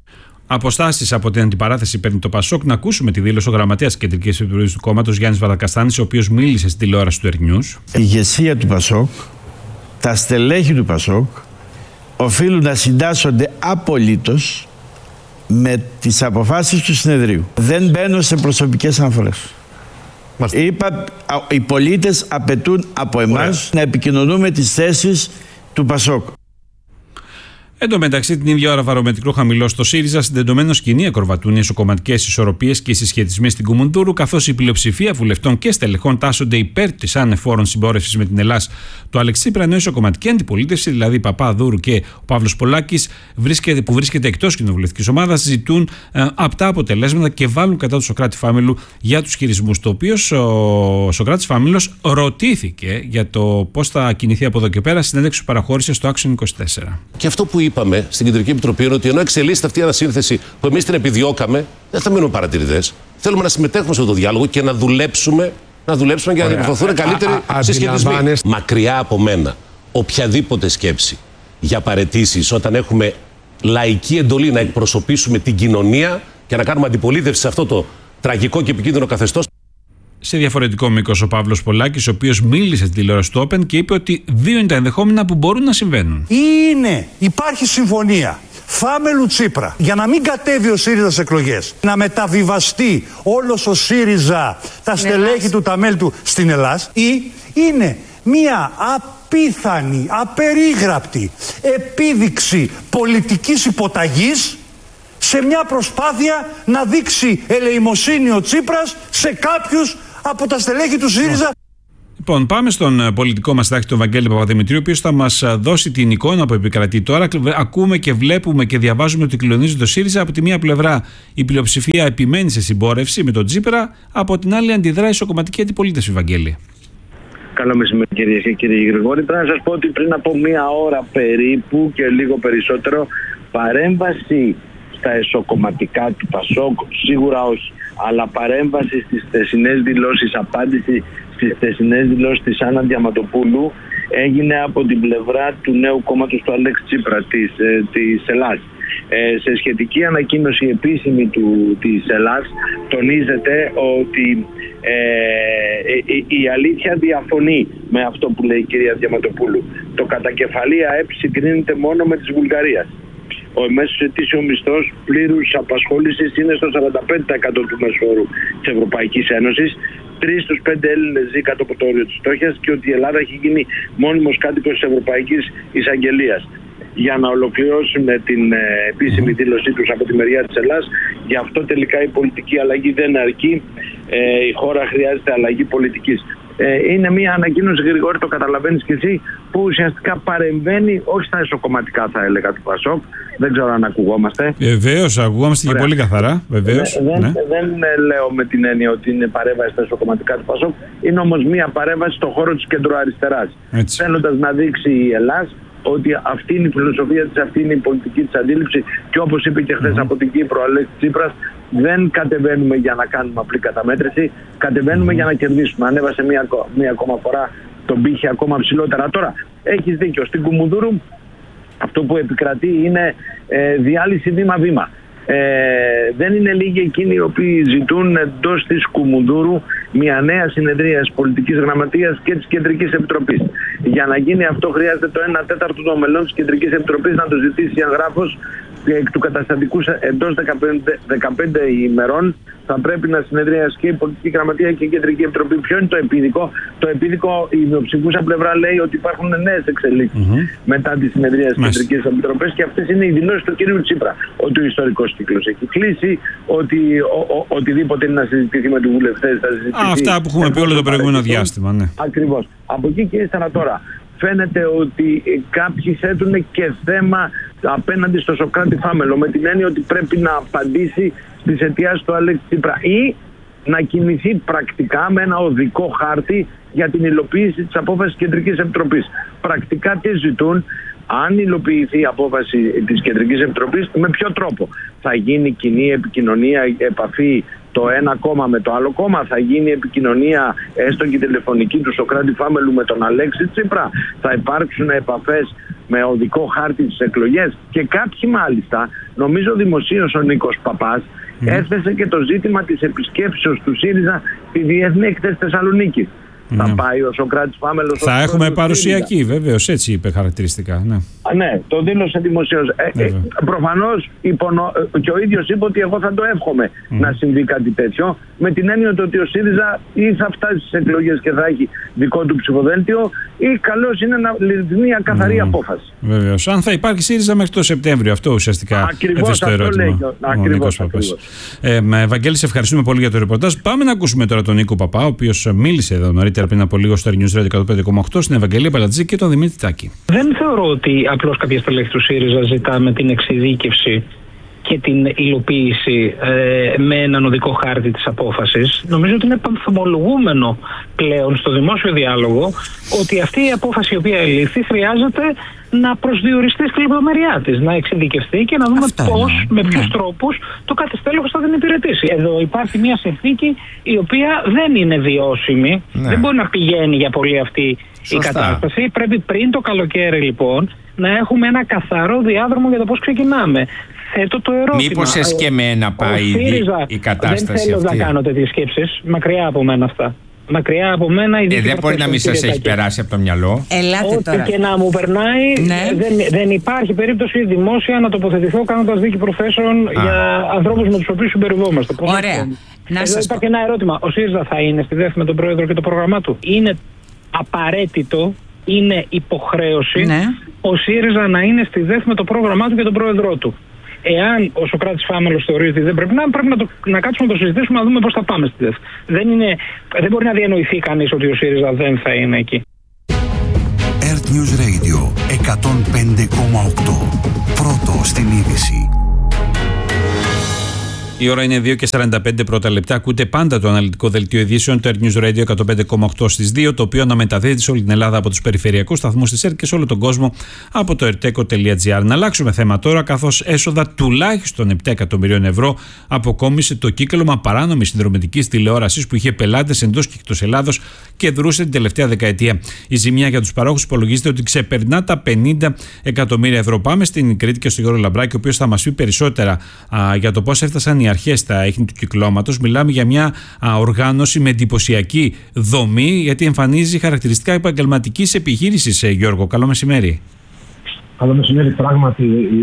Αποστάσεις από την αντιπαράθεση παίρνει το Πασόκ. Να ακούσουμε τη δήλωση ο γραμματέας της Κεντρικής Επιτροπής του κόμματος, Γιάννης Βαρδακαστάνης, ο οποίος μίλησε στην τηλεόραση του News. Η ηγεσία του Πασόκ, τα στελέχη του Πασόκ, οφείλουν να συντάσσονται απολύτως με τις αποφάσεις του συνεδρίου. Δεν μπαίνω σε προσωπικές αναφορές. Είπα, οι πολίτες απαιτούν από εμάς να επικοινωνούμε τις θέσεις του Πασόκ. Εν τω μεταξύ, την ίδια ώρα βαρομετρικό χαμηλό στο ΣΥΡΙΖΑ, συντετωμένο σκηνή ακροβατούν οι εσωκομματικές ισορροπίες και οι συσχετισμοί στην Κουμουνδούρου, καθώς η πλειοψηφία βουλευτών και στελεχών τάσσονται υπέρ της ανεφόρων συμπόρευσης με την Ελλάδα του Αλεξίπρα, ενώ η ισοκομματική αντιπολίτευση, δηλαδή η Παπαδούρου και ο Παύλος Πολάκης, που βρίσκεται εκτός κοινοβουλευτικής ομάδας, ζητούν απτά αποτελέσματα και βάλουν κατά του Σωκράτη Φάμελου για τους χειρισμούς. Το οποίο ο Σωκράτης Φάμελος ρωτήθηκε για το πώς θα κινηθεί από εδώ και πέρα, συνέντευξη που παραχώρησε στο Action 24. Και αυτό που είπαμε στην Κεντρική Επιτροπή είναι ότι ενώ εξελίσσεται αυτή η ανασύνθεση που εμείς την επιδιώκαμε, δεν θα μείνουμε παρατηρητές. Θέλουμε να συμμετέχουμε σε αυτό το διάλογο και να δουλέψουμε για να διορθωθούν καλύτεροι συσχετισμοί. Μακριά από μένα οποιαδήποτε σκέψη για παραιτήσεις όταν έχουμε λαϊκή εντολή να εκπροσωπήσουμε την κοινωνία και να κάνουμε αντιπολίτευση σε αυτό το τραγικό και επικίνδυνο καθεστώς. Σε διαφορετικό μήκος ο Παύλος Πολάκης, ο οποίος μίλησε στην τηλεόραση του Open και είπε ότι 2 είναι τα ενδεχόμενα που μπορούν να συμβαίνουν. Υπάρχει συμφωνία Φάμελου Τσίπρα για να μην κατέβει ο ΣΥΡΙΖΑ στις εκλογές, να μεταβιβαστεί όλος ο ΣΥΡΙΖΑ, τα στελέχη του, τα μέλη του στην Ελλάδα, ή είναι μία απίθανη, απερίγραπτη επίδειξη πολιτικής υποταγής σε μια προσπάθεια να δείξει ελεημοσύνη ο Τσίπρας σε κάποιους από τα στελέχη του ΣΥΡΙΖΑ. Λοιπόν, πάμε στον πολιτικό μας συντάκτη, τον Βαγγέλη Παπαδημητρίου, ο οποίος θα μας δώσει την εικόνα που επικρατεί τώρα. Ακούμε και βλέπουμε και διαβάζουμε ότι κλονίζει το ΣΥΡΙΖΑ. Από τη μία πλευρά η πλειοψηφία επιμένει σε συμπόρευση με τον Τσίπρα, από την άλλη αντιδράει ισοκομματική αντιπολίτευση, Βαγγέλη. Καλό μεσημέρι, κυρίες και κύριοι. Γρηγόρη, πρέπει να σας πω ότι πριν από μία ώρα περίπου και λίγο περισσότερο, παρέμβαση στα εσωκομματικά του ΠΑΣΟΚ σίγουρα όχι, αλλά παρέμβαση στις χθεσινές δηλώσεις, απάντηση στις χθεσινές δηλώσεις της Άννα Διαμαντοπούλου έγινε από την πλευρά του νέου κόμματος του Αλέξη Τσίπρα της Ελλάς. Σε σχετική ανακοίνωση επίσημη της Ελλάς τονίζεται ότι η αλήθεια διαφωνεί με αυτό που λέει η κυρία Διαμαντοπούλου. Το κατακεφαλή ΑΕΠ συγκρίνεται μόνο με της Βουλγαρίας. Ο μέσος ετήσιος μισθός πλήρους απασχόλησης είναι στο 45% του μέσου όρου της Ευρωπαϊκής Ένωσης. 3 στους 5 Έλληνες ζει κάτω από το όριο της φτώχειας και ότι η Ελλάδα έχει γίνει μόνιμος κάτοικος της Ευρωπαϊκής Εισαγγελίας. Για να ολοκληρώσουμε την επίσημη δήλωσή τους από τη μεριά της Ελλάς, γι' αυτό τελικά η πολιτική αλλαγή δεν αρκεί. Η χώρα χρειάζεται αλλαγή πολιτικής. Είναι μια ανακοίνωση, Γρηγόρη, το καταλαβαίνεις και εσύ, που ουσιαστικά παρεμβαίνει όχι στα εσωκομματικά, θα έλεγα, του ΠΑΣΟΚ. Δεν ξέρω αν ακουγόμαστε. Βεβαίως, ακουγόμαστε και πολύ καθαρά. Βεβαίως. Δεν λέω με την έννοια ότι είναι παρέμβαση στα εσωκομματικά του ΠΑΣΟΚ. Είναι όμως μια παρέμβαση στον χώρο της κεντροαριστεράς. Θέλοντας να δείξει η Ελλάς ότι αυτή είναι η φιλοσοφία της, αυτή είναι η πολιτική της αντίληψη, και όπως είπε και χθες από την Κύπρο ο Αλέξης Τσίπρας, δεν κατεβαίνουμε για να κάνουμε απλή καταμέτρηση, κατεβαίνουμε για να κερδίσουμε. Ανέβασε μία ακόμα φορά τον πύχη ακόμα ψηλότερα. Τώρα, έχεις δίκιο, στην Κουμουνδούρου αυτό που επικρατεί είναι διάλυση βήμα-βήμα. Δεν είναι λίγοι εκείνοι οι οποίοι ζητούν εντός της Κουμουνδούρου μια νέα συνεδρία της Πολιτικής Γραμματείας και της Κεντρικής Επιτροπής. Για να γίνει αυτό χρειάζεται το 1/4 των μελών της Κεντρικής Επιτροπής να το ζητήσει εγγράφος εκ του καταστατικού εντός 15 ημερών. Θα πρέπει να συνεδριάσει και η Πολιτική Γραμματεία και η Κεντρική Επιτροπή. Ποιο είναι το επίδικο? Το επίδικο, η μειοψηφούσα πλευρά λέει ότι υπάρχουν νέες εξελίξεις μετά τη συνεδρία της Κεντρικής Επιτροπής, και αυτές είναι οι δηλώσεις του κ. Τσίπρα. Ότι ο ιστορικός κύκλος έχει κλείσει, ότι οτιδήποτε είναι να συζητηθεί με τους βουλευτές θα συζητηθεί. Αυτά που έχουμε πει όλο το προηγούμενο διάστημα. Ναι. Ακριβώς. Από εκεί και ύστερα τώρα φαίνεται ότι κάποιοι θέτουν και θέμα απέναντι στο Σωκράτη Φάμελο, με την έννοια ότι πρέπει να απαντήσει στις αιτιάσεις του Αλέξη Τσίπρα ή να κινηθεί πρακτικά με ένα οδικό χάρτη για την υλοποίηση της απόφασης της Κεντρικής Επιτροπής. Πρακτικά τι ζητούν? Αν υλοποιηθεί η απόφαση της Κεντρικής Επιτροπής, με ποιο τρόπο? Θα γίνει κοινή επικοινωνία, επαφή το ένα κόμμα με το άλλο κόμμα? Θα γίνει επικοινωνία έστω και τηλεφωνική του Σωκράτη Φάμελου με τον Αλέξη Τσίπρα? Θα υπάρξουν επαφές με οδικό χάρτη τις εκλογές? Και κάποιοι μάλιστα, νομίζω δημοσίως ο Νίκος Παπάς, έθεσε και το ζήτημα της επισκέψεως του ΣΥΡΙΖΑ στη Διεθνή Έκθεση Θεσσαλονίκης. Θα πάει ο Σωκράτης Φάμελος? Θα έχουμε παρουσιακή, βεβαίως, έτσι είπε χαρακτηριστικά. Ναι, το δήλωσε δημοσίως. Προφανώς και ο ίδιος είπε ότι εγώ θα το εύχομαι να συμβεί κάτι τέτοιο, με την έννοια ότι ο ΣΥΡΙΖΑ ή θα φτάσει στις εκλογές και θα έχει δικό του ψηφοδέλτιο, ή καλώς είναι να ληφθεί μια καθαρή απόφαση. Βεβαίως. Αν θα υπάρχει ΣΥΡΙΖΑ μέχρι το Σεπτέμβριο, αυτό ουσιαστικά ακριβώς το ερώτημα. Ακριβώς. Βαγγέλη, σε ευχαριστούμε πολύ για το ρεπορτάζ. Πάμε να ακούσουμε τώρα τον Νίκο Παπά, ο οποίος μίλησε εδώ νωρίτερα πριν από λίγο στο News Radio 105,8, στην Ευαγγελία Παλατζή και τον Δημήτρη Τάκη. Δεν θεωρώ ότι απλώς κάποια στελέχη του ΣΥΡΙΖΑ ζητάμε την εξειδίκευση και την υλοποίηση με έναν οδικό χάρτη της απόφασης. Νομίζω ότι είναι πανθομολογούμενο πλέον στο δημόσιο διάλογο ότι αυτή η απόφαση η οποία ελήφθη χρειάζεται να προσδιοριστεί στη λεπτομεριά της, να εξειδικευτεί και να δούμε πώς, με ποιους τρόπους το κάθε στέλεχος θα την υπηρετήσει. Εδώ υπάρχει μια συνθήκη η οποία δεν είναι βιώσιμη, δεν μπορεί να πηγαίνει για πολύ αυτή η κατάσταση. Πρέπει πριν το καλοκαίρι λοιπόν να έχουμε ένα καθαρό διάδρομο για το πώς ξεκινάμε. Θέτω το ερώτημα. Μήπως εσκεμμένα πάει η κατάσταση δεν θέλω αυτή. να κάνω τέτοιες σκέψεις, μακριά από μένα αυτά. Μακριά από μένα δεν μπορεί να μην σας έχει περάσει από το μυαλό. Ό,τι τώρα και να μου περνάει, δεν υπάρχει περίπτωση δημόσια να τοποθετηθώ κάνοντας δίκη προθέσεων για ανθρώπους με τους οποίους συμπεριβόμαστε. Ωραία. Εδώ υπάρχει ένα ερώτημα. Ο ΣΥΡΙΖΑ θα είναι στη ΔΕΘ με τον πρόεδρο και το πρόγραμμά του? Είναι απαραίτητο, είναι υποχρέωση ο ΣΥΡΙΖΑ να είναι στη ΔΕΘ με το πρόγραμμά του και τον πρόεδρό του. Εάν ο Σωκράτης Φάμελος θεωρεί ότι δεν πρέπει να κάτσουμε να το συζητήσουμε, να δούμε πώς θα πάμε στη ΔΕΘ. Δεν μπορεί να διανοηθεί κανείς ότι ο ΣΥΡΙΖΑ δεν θα είναι εκεί. Earth News Radio 105,8. Πρώτο στην είδηση. Η ώρα είναι 2:45 πρώτα λεπτά. Ακούτε πάντα το αναλυτικό δελτίο ειδήσεων του Earth News Radio 105,8 στις 2, το οποίο αναμεταδίδεται σε όλη την Ελλάδα από τους περιφερειακούς σταθμούς της Earth και σε όλο τον κόσμο από το erteco.gr. Να αλλάξουμε θέμα τώρα, καθώς έσοδα τουλάχιστον 7 εκατομμυρίων ευρώ αποκόμισε το κύκλωμα παράνομης συνδρομητικής τηλεόρασης που είχε πελάτες εντός και εκτός Ελλάδος και δρούσε την τελευταία δεκαετία. Η ζημιά για τους παρόχους υπολογίζεται ότι ξεπερνά τα 50 εκατομμύρια ευρώ. Πάμε στην Κρήτη και στον Γιώργο Λαμπράκη, ο οποίος θα μας πει περισσότερα για το πώς έφτασαν οι αρχές στα ίχνη του κυκλώματος. Μιλάμε για μια οργάνωση με εντυπωσιακή δομή, γιατί εμφανίζει χαρακτηριστικά επαγγελματικής επιχείρησης. Γιώργο, καλό μεσημέρι. Καλό μεσημέρι. Πράγματι,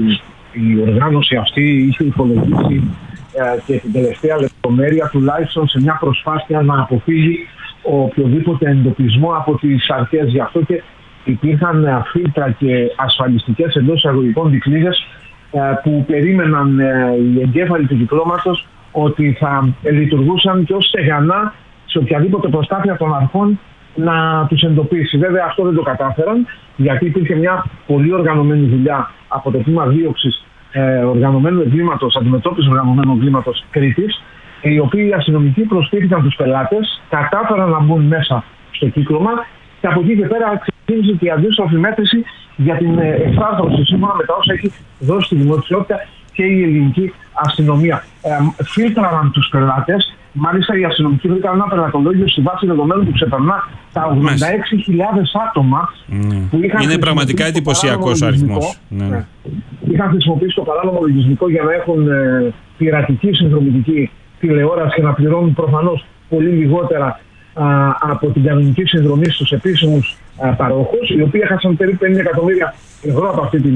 η οργάνωση αυτή είχε υπολογίσει και την τελευταία λεπτομέρεια, τουλάχιστον σε μια προσπάθεια να αποφύγει οποιοδήποτε εντοπισμό από τις αρχές. Γι' αυτό και υπήρχαν φίλτρα και ασφαλιστικές εντός εισαγωγικών δικλείδες που περίμεναν οι εγκέφαλοι του κυκλώματος ότι θα λειτουργούσαν και ως στεγανά σε οποιαδήποτε προσπάθεια των αρχών να τους εντοπίσει. Βέβαια αυτό δεν το κατάφεραν, γιατί υπήρχε μια πολύ οργανωμένη δουλειά από το τμήμα δίωξης οργανωμένου εγκλήματος, αντιμετώπισης οργανωμένου εγκλήματος Κρήτης, οι οποίοι αστυνομικοί προστίθηκαν τους πελάτες, κατάφεραν να μπουν μέσα στο κύκλωμα και από εκεί και πέρα ξεκίνησε και η αντίστροφη μέτρηση για την εξάρθρωση σύμφωνα με τα όσα έχει δώσει στη δημοσιότητα και η ελληνική αστυνομία. Φίλτραναν τους πελάτες, μάλιστα οι αστυνομικοί βρήκαν ένα πελατολόγιο στη βάση δεδομένων που ξεπερνά τα 86.000 άτομα που είχαν. Είναι πραγματικά εντυπωσιακός ο αριθμός. Είχαν χρησιμοποιήσει το παράνομο λογισμικό για να έχουν πειρατική συνδρομητική τηλεόραση και να πληρώνουν προφανώς πολύ λιγότερα από την κανονική συνδρομή στους επίσημους παρόχους, οι οποίοι έχασαν περίπου 50 εκατομμύρια ευρώ από αυτή τη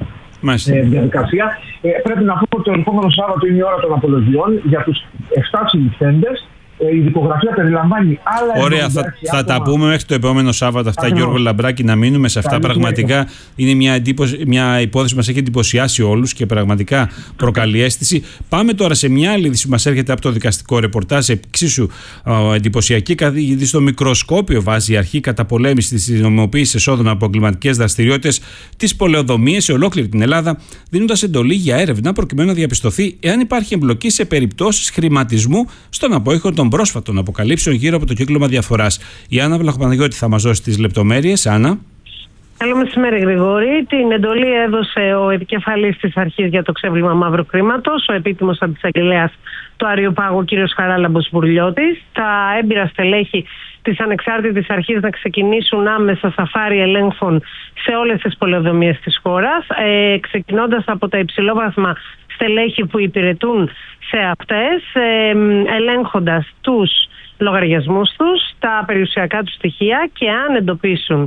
διαδικασία. Πρέπει να πούμε ότι το επόμενο Σάββατο είναι η ώρα των απολογιών για τους 7 συλληφθέντες. Η δικογραφία περιλαμβάνει άλλα. Ωραία, θα τα πούμε μέχρι το επόμενο Σάββατο αυτά, Γιώργο Λαμπράκη, να μείνουμε σε αυτά. Πραγματικά είναι μια υπόθεση που μας έχει εντυπωσιάσει όλους και πραγματικά προκαλεί αίσθηση. Πάμε τώρα σε μια άλλη είδηση που μας έρχεται από το δικαστικό ρεπορτάζ, εξίσου εντυπωσιακή, γιατί στο μικροσκόπιο βάζει η αρχή καταπολέμησης της νομιμοποίησης εσόδων από εγκληματικές δραστηριότητες, τις πολεοδομίες σε ολόκληρη την Ελλάδα, δίνοντας εντολή για έρευνα προκειμένου να διαπιστωθεί εάν υπάρχει εμπλοκή σε περιπτώσεις χρηματισμού στον απόϊχο των πρόσφατων αποκαλύψεων γύρω από το κύκλωμα διαφοράς. Η Άννα Βλαχοπαναγιώτη θα μας δώσει τις λεπτομέρειες. Άννα. Καλό μεσημέρι, Γρηγόρη. Την εντολή έδωσε ο επικεφαλής της αρχής για το ξέβλημα μαύρου χρήματος, ο επίτιμος αντισαγγελέας του Αριοπάγου, κ. Χαράλαμπος Μπουρλιώτης. Τα έμπειρα στελέχη της ανεξάρτητης αρχής να ξεκινήσουν άμεσα σαφάρι ελέγχων σε όλες τις πολεοδομίες της χώρας, ξεκινώντας από τα υψηλόβαθμα στελέχη που υπηρετούν σε αυτές, ελέγχοντας τους λογαριασμούς τους, τα περιουσιακά τους στοιχεία, και αν εντοπίσουν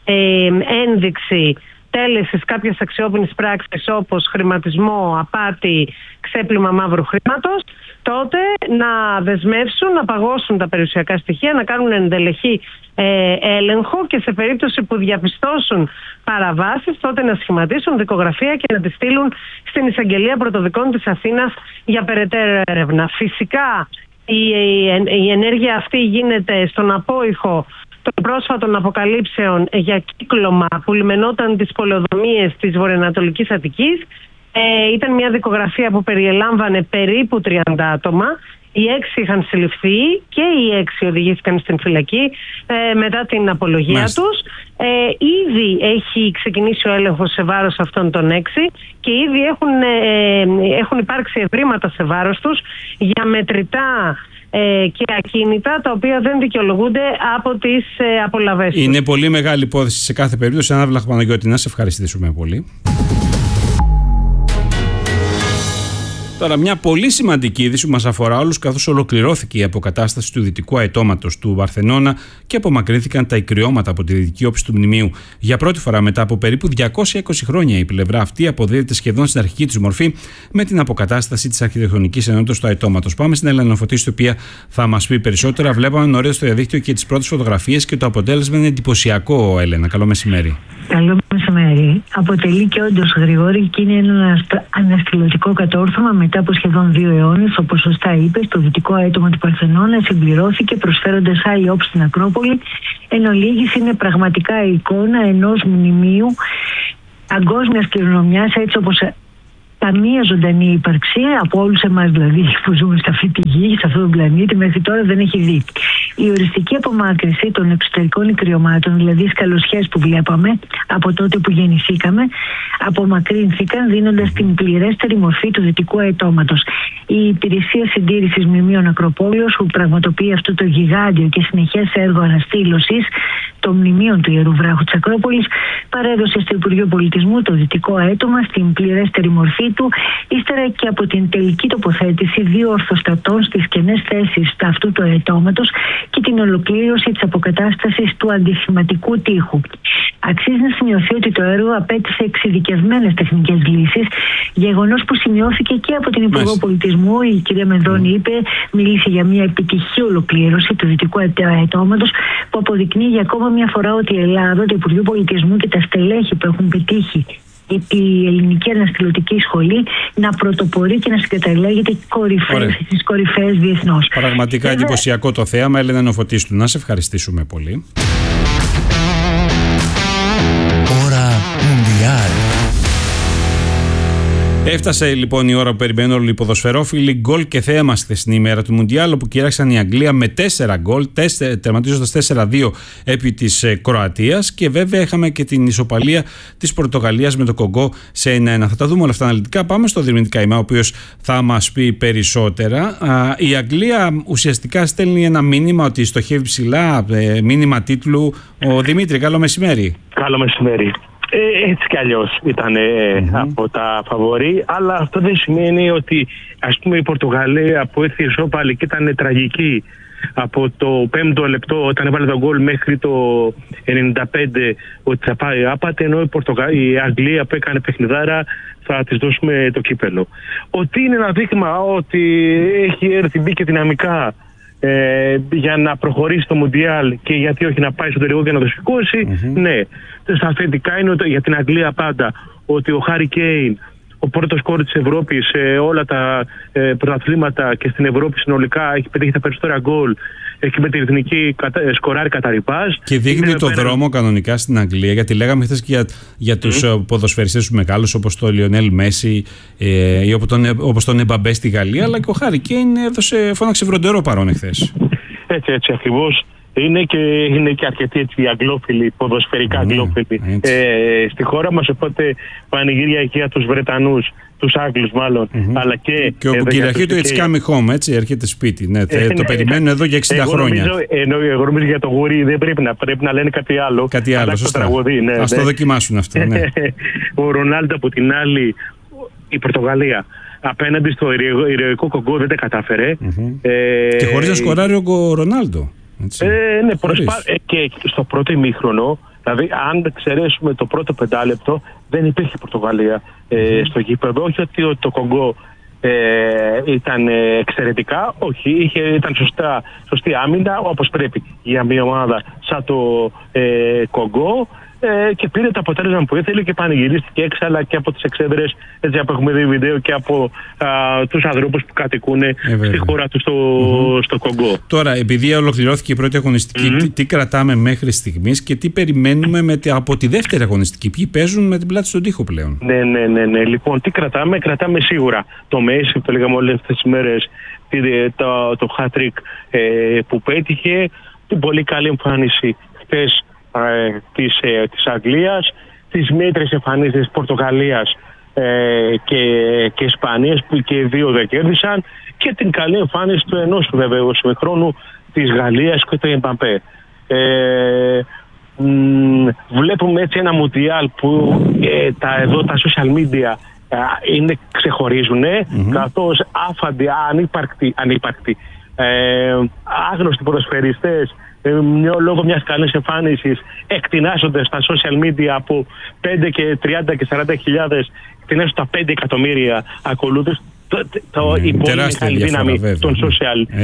ένδειξη τέλεσης κάποιας αξιόπινης πράξης όπως χρηματισμό, απάτη, ξέπλυμα μαύρου χρήματος, τότε να δεσμεύσουν, να παγώσουν τα περιουσιακά στοιχεία, να κάνουν ενδελεχή έλεγχο και σε περίπτωση που διαπιστώσουν παραβάσεις, τότε να σχηματίσουν δικογραφία και να τη στείλουν στην Εισαγγελία Πρωτοδικών της Αθήνας για περαιτέρω έρευνα. Φυσικά η ενέργεια αυτή γίνεται στον απόϊχο των πρόσφατων αποκαλύψεων για κύκλωμα που λιμενόταν τις πολεοδομίες της βορειοανατολικής Αττικής Ήταν μια δικογραφία που περιελάμβανε περίπου 30 άτομα. Οι 6 είχαν συλληφθεί και οι 6 οδηγήθηκαν στην φυλακή μετά την απολογία τους. Ήδη έχει ξεκινήσει ο έλεγχος σε βάρος αυτών των 6 και ήδη έχουν υπάρξει ευρήματα σε βάρος τους για μετρητά και ακίνητα τα οποία δεν δικαιολογούνται από τις απολαβές τους. Είναι πολύ μεγάλη υπόθεση σε κάθε περίπτωση. Ανάβλαχα Παναγιώτη, να σε ευχαριστήσουμε πολύ. Τώρα, μια πολύ σημαντική είδηση που μας αφορά όλους, καθώς ολοκληρώθηκε η αποκατάσταση του δυτικού αετώματος του Παρθενώνα και απομακρύνθηκαν τα ικριώματα από τη δυτική όψη του μνημείου. Για πρώτη φορά μετά από περίπου 220 χρόνια, η πλευρά αυτή αποδίδεται σχεδόν στην αρχική της μορφή με την αποκατάσταση της αρχιτεκτονικής ενότητας του αετώματος. Πάμε στην Έλενα Φωτίση, η οποία θα μας πει περισσότερα. Βλέπαμε νωρίτερα στο διαδίκτυο και τις πρώτες φωτογραφίες και το αποτέλεσμα είναι εντυπωσιακό, Έλενα. Καλό μεσημέρι. Καλό μεσημέρι. Αποτελεί και όντως, Γρηγόρη, και είναι ένα αναστηλωτικό κατόρθωμα μετά από σχεδόν 2 αιώνες. Όπως σωστά είπες, το δυτικό αέτωμα του Παρθενώνα συμπληρώθηκε προσφέροντας άλλη όψη στην Ακρόπολη. Εν ολίγης, είναι πραγματικά η εικόνα ενός μνημείου παγκόσμιας κληρονομιάς, έτσι όπως καμία ζωντανή ύπαρξη από όλους εμάς δηλαδή που ζούμε σε αυτή τη γη, σε αυτόν τον πλανήτη, μέχρι τώρα δεν έχει δει. Η οριστική απομάκρυνση των εξωτερικών ικριωμάτων, δηλαδή οι σκαλωσιές που βλέπαμε από τότε που γεννηθήκαμε, απομακρύνθηκαν δίνοντας την πληρέστερη μορφή του δυτικού αετώματος. Η Υπηρεσία Συντήρησης Μνημείων Ακροπόλεως, που πραγματοποιεί αυτό το γιγάντιο και συνεχές έργο αναστήλωσης των μνημείων του Ιερού Βράχου της Ακρόπολης, παρέδωσε στο Υπουργείο Πολιτισμού το δυτικό αέτωμα στην πληρέστερη μορφή του, ύστερα και από την τελική τοποθέτηση 2 ορθοστατών στις κενές θέσεις αυτού του αετώματος και την ολοκλήρωση της αποκατάστασης του αντισηματικού τείχου. Αξίζει να σημειωθεί ότι το έργο απέτησε εξειδικευμένες τεχνικές λύσεις, γεγονός που σημειώθηκε και από την Υπουργό Πολιτισμού. Η κυρία Μενδώνη είπε, μίλησε για μια επιτυχή ολοκλήρωση του δυτικού αετώματος, που αποδεικνύει για ακόμα μια φορά ότι η Ελλάδα, το Υπουργείο Πολιτισμού και τα στελέχη που έχουν πετύχει η Ελληνική Αναστηλωτική Σχολή να πρωτοπορεί και να συγκαταλέγεται στις κορυφαίες διεθνώς. Πραγματικά εντυπωσιακό το θέαμα. Έλενα Νοφωτίστου, να σε ευχαριστήσουμε πολύ. Ώρα Μουντιάλ. Έφτασε λοιπόν η ώρα που περιμένουν όλοι οι ποδοσφαιρόφιλοι. Γκολ και θέαμα στη χθεσινή ημέρα του Μουντιάλ, όπου κήραξαν η Αγγλία με 4 γκολ, τερματίζοντας 4-2 επί της Κροατίας. Και βέβαια είχαμε και την ισοπαλία της Πορτογαλίας με το Κογκό σε 1-1. Θα τα δούμε όλα αυτά αναλυτικά. Πάμε στο Δημήτρη Καημά, ο οποίος θα μας πει περισσότερα. Η Αγγλία ουσιαστικά στέλνει ένα μήνυμα ότι στοχεύει ψηλά, μήνυμα τίτλου. Ο Δημήτρη, καλό μεσημέρι. Καλό μεσημέρι. Έτσι κι αλλιώς ήταν από τα φαβορί, αλλά αυτό δεν σημαίνει ότι, ας πούμε, η Πορτογαλία που ήρθε ισόπαλη και ήταν τραγική από το 5ο λεπτό όταν έβαλε τον γκολ μέχρι το 95 ότι θα πάει άπατη, ενώ η Αγγλία που έκανε παιχνιδάρα θα της δώσουμε το κύπελο. Ότι είναι ένα δείγμα ότι έχει έρθει, μπήκε δυναμικά για να προχωρήσει το Μουντιάλ και γιατί όχι να πάει στο τελικό και να το σηκώσει. Ναι. Στα θετικά είναι για την Αγγλία πάντα ότι ο Χάρι Κέιν, ο πρώτος σκόρερ της Ευρώπης σε όλα τα πρωταθλήματα και στην Ευρώπη συνολικά, έχει πετύχει τα περισσότερα γκολ. Έχει με την εθνική σκοράρει κατά ρηπάς. Και δείχνει το δρόμο κανονικά στην Αγγλία, γιατί λέγαμε χθες και για τους ποδοσφαιριστές τους μεγάλους, όπως το Λιονέλ Μέση ή όπως τον Εμπαμπέ στη Γαλλία, αλλά και ο Χάρι Κέιν φώναξε βροντερό παρόν εχθές. Έτσι ακριβώς. Είναι και αρκετοί έτσι αγγλόφιλοι, ποδοσφαιρικά αγγλόφιλοι στη χώρα μας, οπότε πανηγύρια εκεί για τους Βρετανούς, τους Άγγλους μάλλον, αλλά και ο κυριαρχεί το It's Coming Home, έτσι, έρχεται σπίτι. Ναι, το περιμένουν εδώ για 60 χρόνια. Εγώ νομίζω για το γουρί δεν πρέπει να λένε κάτι άλλο. Κάτι άλλο, σωστά. Ας το δοκιμάσουν αυτό. Ναι. Ο Ρονάλντο από την άλλη, η Πορτογαλία, απέναντι στο ηρωικό Κογκό δεν τα κατάφερε. Και χωρίς να σκοράρει ο Ρονάλντο. Ναι, και στο πρώτο ημίχρονο, δηλαδή αν εξαιρέσουμε το πρώτο 5 λεπτό, δεν υπήρχε Πορτογαλία στο γήπεδο. Όχι ότι το Κογκό ήταν εξαιρετικά, όχι, ήταν σωστή άμυνα όπως πρέπει για μια ομάδα σαν το Κογκό. και πήρε το αποτέλεσμα που ήθελε και πανηγυρίστηκε έξαλα και από τις εξέδρες, έτσι που έχουμε δει βίντεο, και από τους ανθρώπους που κατοικούν στη χώρα του στο Κονγκό. Τώρα, επειδή ολοκληρώθηκε η πρώτη αγωνιστική, τι κρατάμε μέχρι στιγμής και τι περιμένουμε από τη δεύτερη αγωνιστική? Ποιοι παίζουν με την πλάτη στον τοίχο πλέον? Ναι. Λοιπόν, τι κρατάμε? Κρατάμε σίγουρα το Μέση, το λέγαμε όλες αυτές τις μέρες, το hat-trick που πέτυχε, την πολύ καλή εμφάνιση χθες της Αγγλίας, τις μέτρες εμφανίσεις της Πορτογαλίας και Ισπανίας, που και οι δύο δεν κέρδισαν, και την καλή εμφάνιση του ενός βεβαίως ημιχρόνου της Γαλλίας και του Εμπαπέ. Βλέπουμε έτσι ένα μουντιάλ που τα social media ξεχωρίζουν, καθώς άφαντοι, ανύπαρκτοι, άγνωστοι ποδοσφαιριστές λόγω μιας καλής εμφάνισης εκτινάσσονται στα social media από 5 και 30 και 40 χιλιάδες, εκτινάσσονται τα 5 εκατομμύρια ακολούθους. Η πολύ μεγάλη δύναμη των social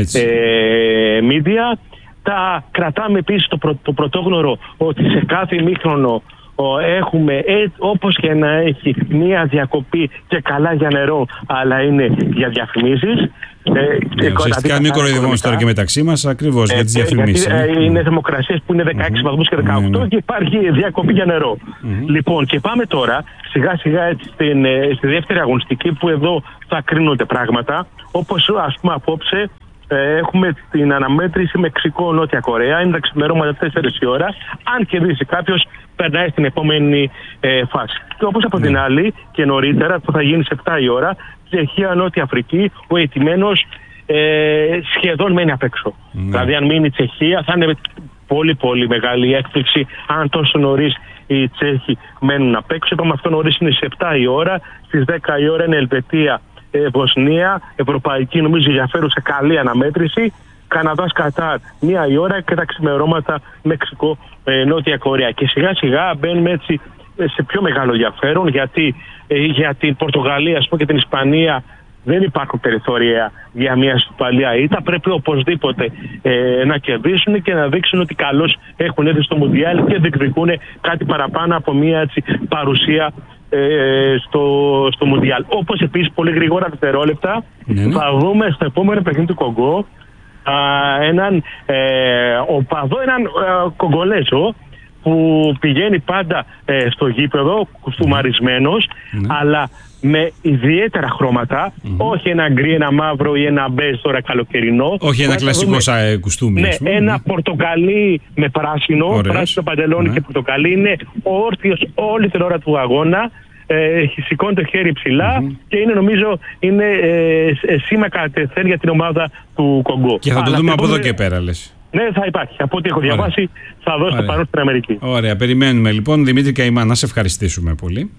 media. Τα κρατάμε επίσης το πρωτόγνωρο ότι σε κάθε ημίχρονο έχουμε, όπως και να έχει, μία διακοπή και καλά για νερό, αλλά είναι για διαφημίσεις. Ουσιαστικά μην κοροϊδευόμαστε τώρα και μεταξύ μας, ακριβώς για τις διαφημίσεις. Είναι θερμοκρασίες που είναι 16 βαθμούς και 18 και υπάρχει διακοπή για νερό. Λοιπόν, και πάμε τώρα σιγά σιγά στη δεύτερη αγωνιστική, που εδώ θα κρίνονται πράγματα, όπως ας πούμε απόψε. Έχουμε την αναμέτρηση Μεξικό-Νότια Κορέα. Είναι τα ξημερώματα 4 η ώρα. Αν κερδίσει κάποιος, περνάει στην επόμενη φάση. Και όπως από την άλλη και νωρίτερα, που θα γίνει σε 7 η ώρα, Τσεχία-Νότια Αφρική, ο αιτημένος σχεδόν μένει απ' έξω. Δηλαδή, αν μείνει η Τσεχία, θα είναι πολύ πολύ μεγάλη έκπληξη αν τόσο νωρίς οι Τσέχοι μένουν απ' έξω. Είπαμε, αυτό νωρίς είναι σε 7 η ώρα. Στις 10 η ώρα είναι Ελβετία, Βοσνία, ευρωπαϊκή νομίζω ενδιαφέρουσα καλή αναμέτρηση. Καναδάς Κατάρ 1 η ώρα, και τα ξημερώματα Μεξικό Νότια Κορέα. Και σιγά σιγά μπαίνουμε έτσι σε πιο μεγάλο ενδιαφέρον, γιατί για την Πορτογαλία και την Ισπανία δεν υπάρχουν περιθώρια για μια ισοπαλία ήττα. Πρέπει οπωσδήποτε να κερδίσουν και να δείξουν ότι καλώς έχουν έρθει στο Μουντιάλ και διεκδικούν κάτι παραπάνω από μια έτσι παρουσία στο Μουντιάλ. Όπως επίσης, πολύ γρήγορα δευτερόλεπτα, θα δούμε στο επόμενο παιχνίδι του Κονγκό έναν οπαδό, έναν Κογκολέζο, που πηγαίνει πάντα στο γήπεδο, κουστούμαρισμένος, αλλά με ιδιαίτερα χρώματα, όχι ένα γκρι, ένα μαύρο ή ένα μπέζ τώρα καλοκαιρινό. Όχι ένα κλασικό κουστούμι. Ναι, ένα πορτοκαλί με πράσινο, πράσινο παντελόνι και πορτοκαλί. Είναι όρθιος όλη την ώρα του αγώνα. Σηκώνει το χέρι ψηλά και είναι, νομίζω, είναι σήμα κατευθέν για την ομάδα του Κονγκό. Και θα το δούμε από εδώ και πέρα, λες? Ναι, θα υπάρχει. Από ό,τι έχω διαβάσει, θα δώσει το παρόν στην Αμερική. Ωραία, περιμένουμε λοιπόν. Δημήτρη Καημά, να σε ευχαριστήσουμε πολύ.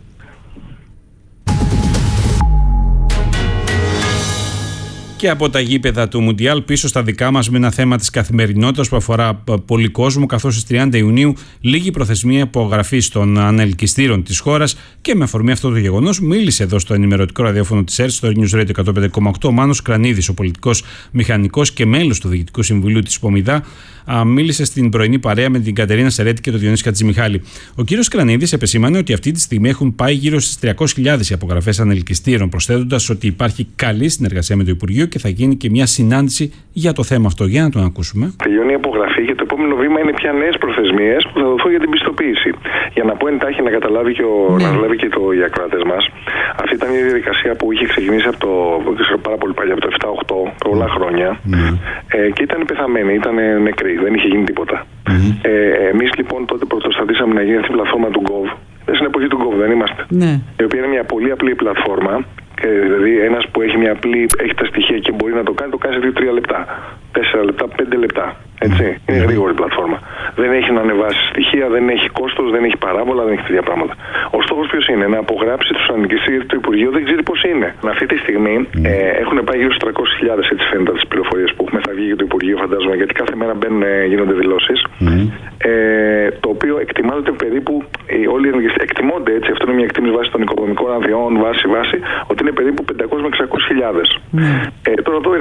Και από τα γήπεδα του Μουντιάλ πίσω στα δικά μας, με ένα θέμα της καθημερινότητας που αφορά πολύ κόσμο, καθώς στις 30 Ιουνίου λήγει προθεσμία υπογραφής των ανελκυστήρων της χώρας, και με αφορμή αυτό το γεγονός μίλησε εδώ στο ενημερωτικό ραδιόφωνο της ΕΡΤ, στο News Radio 105,8, ο Μάνος Κρανίδης, ο πολιτικός μηχανικός και μέλος του Διοικητικού Συμβουλίου της Πομιδά, μίλησε στην πρωινή παρέα με την Κατερίνα Σερέτη και τον Διονύση Χατζημιχάλη. Ο κύριος Κρανίδης επεσήμανε ότι αυτή τη στιγμή έχουν πάει γύρω στις 300.000 οι απογραφές ανελκυστήρων, προσθέτοντας ότι υπάρχει καλή συνεργασία με το Υπουργείο και θα γίνει και μια συνάντηση για το θέμα αυτό. Για να τον ακούσουμε. Τελειώνει η απογραφή και το επόμενο βήμα είναι πια νέες προθεσμίες που θα δοθούν για την πιστοποίηση. Για να πω εντάχει, να καταλάβει και οι ακροατές μας, αυτή ήταν μια διαδικασία που είχε ξεκινήσει πάρα πολύ παλιά, από το 7-8, πολλά χρόνια, και ήταν πεθαμένη, ήταν νεκρή, δεν είχε γίνει τίποτα. Εμείς λοιπόν τότε πρωτοστατήσαμε να γίνει αυτή η πλατφόρμα του Gov. Στην εποχή του Gov δεν είμαστε. Η οποία είναι μια πολύ απλή πλατφόρμα. Δηλαδή, ένας που έχει τα στοιχεία και μπορεί να το κάνει σε 2-3 λεπτά, 4 λεπτά, 5 λεπτά. Έτσι. Είναι γρήγορη πλατφόρμα. Δεν έχει να ανεβάσει στοιχεία, δεν έχει κόστος, δεν έχει παράβολα, δεν έχει τέτοια πράγματα. Ο στόχος ποιος είναι? Να απογράψει τους ανελκυστήρες, γιατί το Υπουργείο δεν ξέρει πώς είναι. Αυτή τη στιγμή έχουν πάει γύρω στους 300.000, έτσι φαίνεται, τις πληροφορίες που έχουμε. Θα βγει για το Υπουργείο, φαντάζομαι, γιατί κάθε μέρα γίνονται δηλώσεις. Το οποίο εκτιμάται περίπου, όλοι οι ανελκυστήρες εκτιμώνται, έτσι, αυτό είναι μια εκτίμηση βάση των οικονομικών αδειών, βάση, ότι είναι περίπου 500 με 600.000. Τώρα εδώ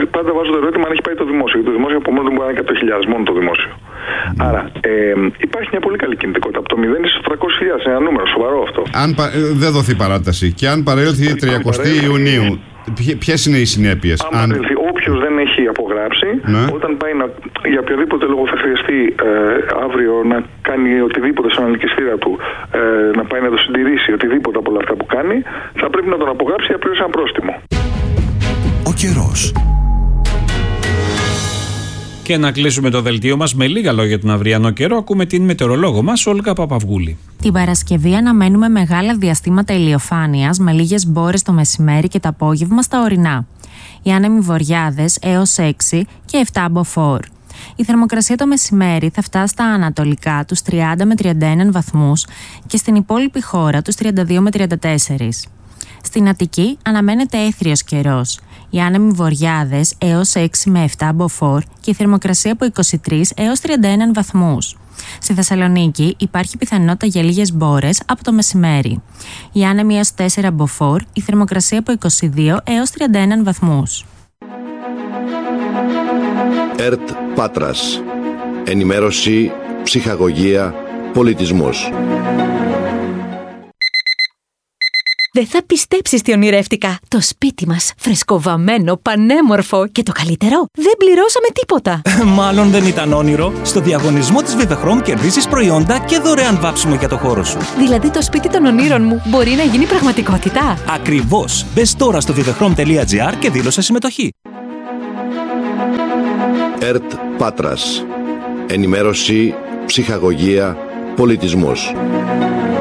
πάντα βάζω το ερώτημα αν έχει πάει το δημόσιο. Γιατί το δημόσιο από μόνο δεν μπορεί να είναι 100.000, μόνο το δημόσιο. Άρα υπάρχει μια πολύ καλή κινητικότητα. Από το 0 στους 300.000, ένα νούμερο σοβαρό αυτό. Αν δεν δοθεί παράταση και αν παρέλθει 30 Ιουνίου, ποιες είναι οι συνέπειες? Όποιος δεν έχει απογράψει, όταν πάει για οποιοδήποτε λόγο θα χρειαστεί αύριο να κάνει οτιδήποτε στο αναλικιστήρα του, να πάει να το συντηρήσει, οτιδήποτε από όλα αυτά που κάνει, θα πρέπει να τον απογράψει για να πληρώσει ένα πρόστιμο. Ο καιρός. Και να κλείσουμε το δελτίο μας με λίγα λόγια για τον αυριανό καιρό. Ακούμε την μετεωρολόγο μας, Όλγα Παπαυγούλη. Την Παρασκευή αναμένουμε μεγάλα διαστήματα ηλιοφάνειας με λίγες μπόρες το μεσημέρι και το απόγευμα στα ορεινά. Οι άνεμοι βορειάδες έως 6 και 7 μποφόρ. Η θερμοκρασία το μεσημέρι θα φτάσει στα ανατολικά τους 30 με 31 βαθμούς και στην υπόλοιπη χώρα τους 32 με 34. Στην Αττική αναμένεται έθριος καιρός. Οι άνεμοι βορειάδες έως 6 με 7 μποφόρ και η θερμοκρασία από 23 έως 31 βαθμούς. Στη Θεσσαλονίκη υπάρχει πιθανότητα για λίγες μπόρες από το μεσημέρι. Οι άνεμοι έως 4 μποφόρ, η θερμοκρασία από 22 έως 31 βαθμούς. ΕΡΤ Πάτρας. Ενημέρωση, ψυχαγωγία, πολιτισμός. Δεν θα πιστέψεις τι ονειρεύτηκα. Το σπίτι μας, φρεσκοβαμμένο, πανέμορφο και το καλύτερο, δεν πληρώσαμε τίποτα. Μάλλον δεν ήταν όνειρο. Στο διαγωνισμό της Vivechrom κερδίσεις προϊόντα και δωρεάν βάψιμο για το χώρο σου. Δηλαδή το σπίτι των ονείρων μου μπορεί να γίνει πραγματικότητα. Ακριβώς. Μπες τώρα στο vivechrom.gr και δήλωσε συμμετοχή. ΕΡΤ Πάτρας. Ενημέρωση, ψυχαγωγία, πολιτισμός.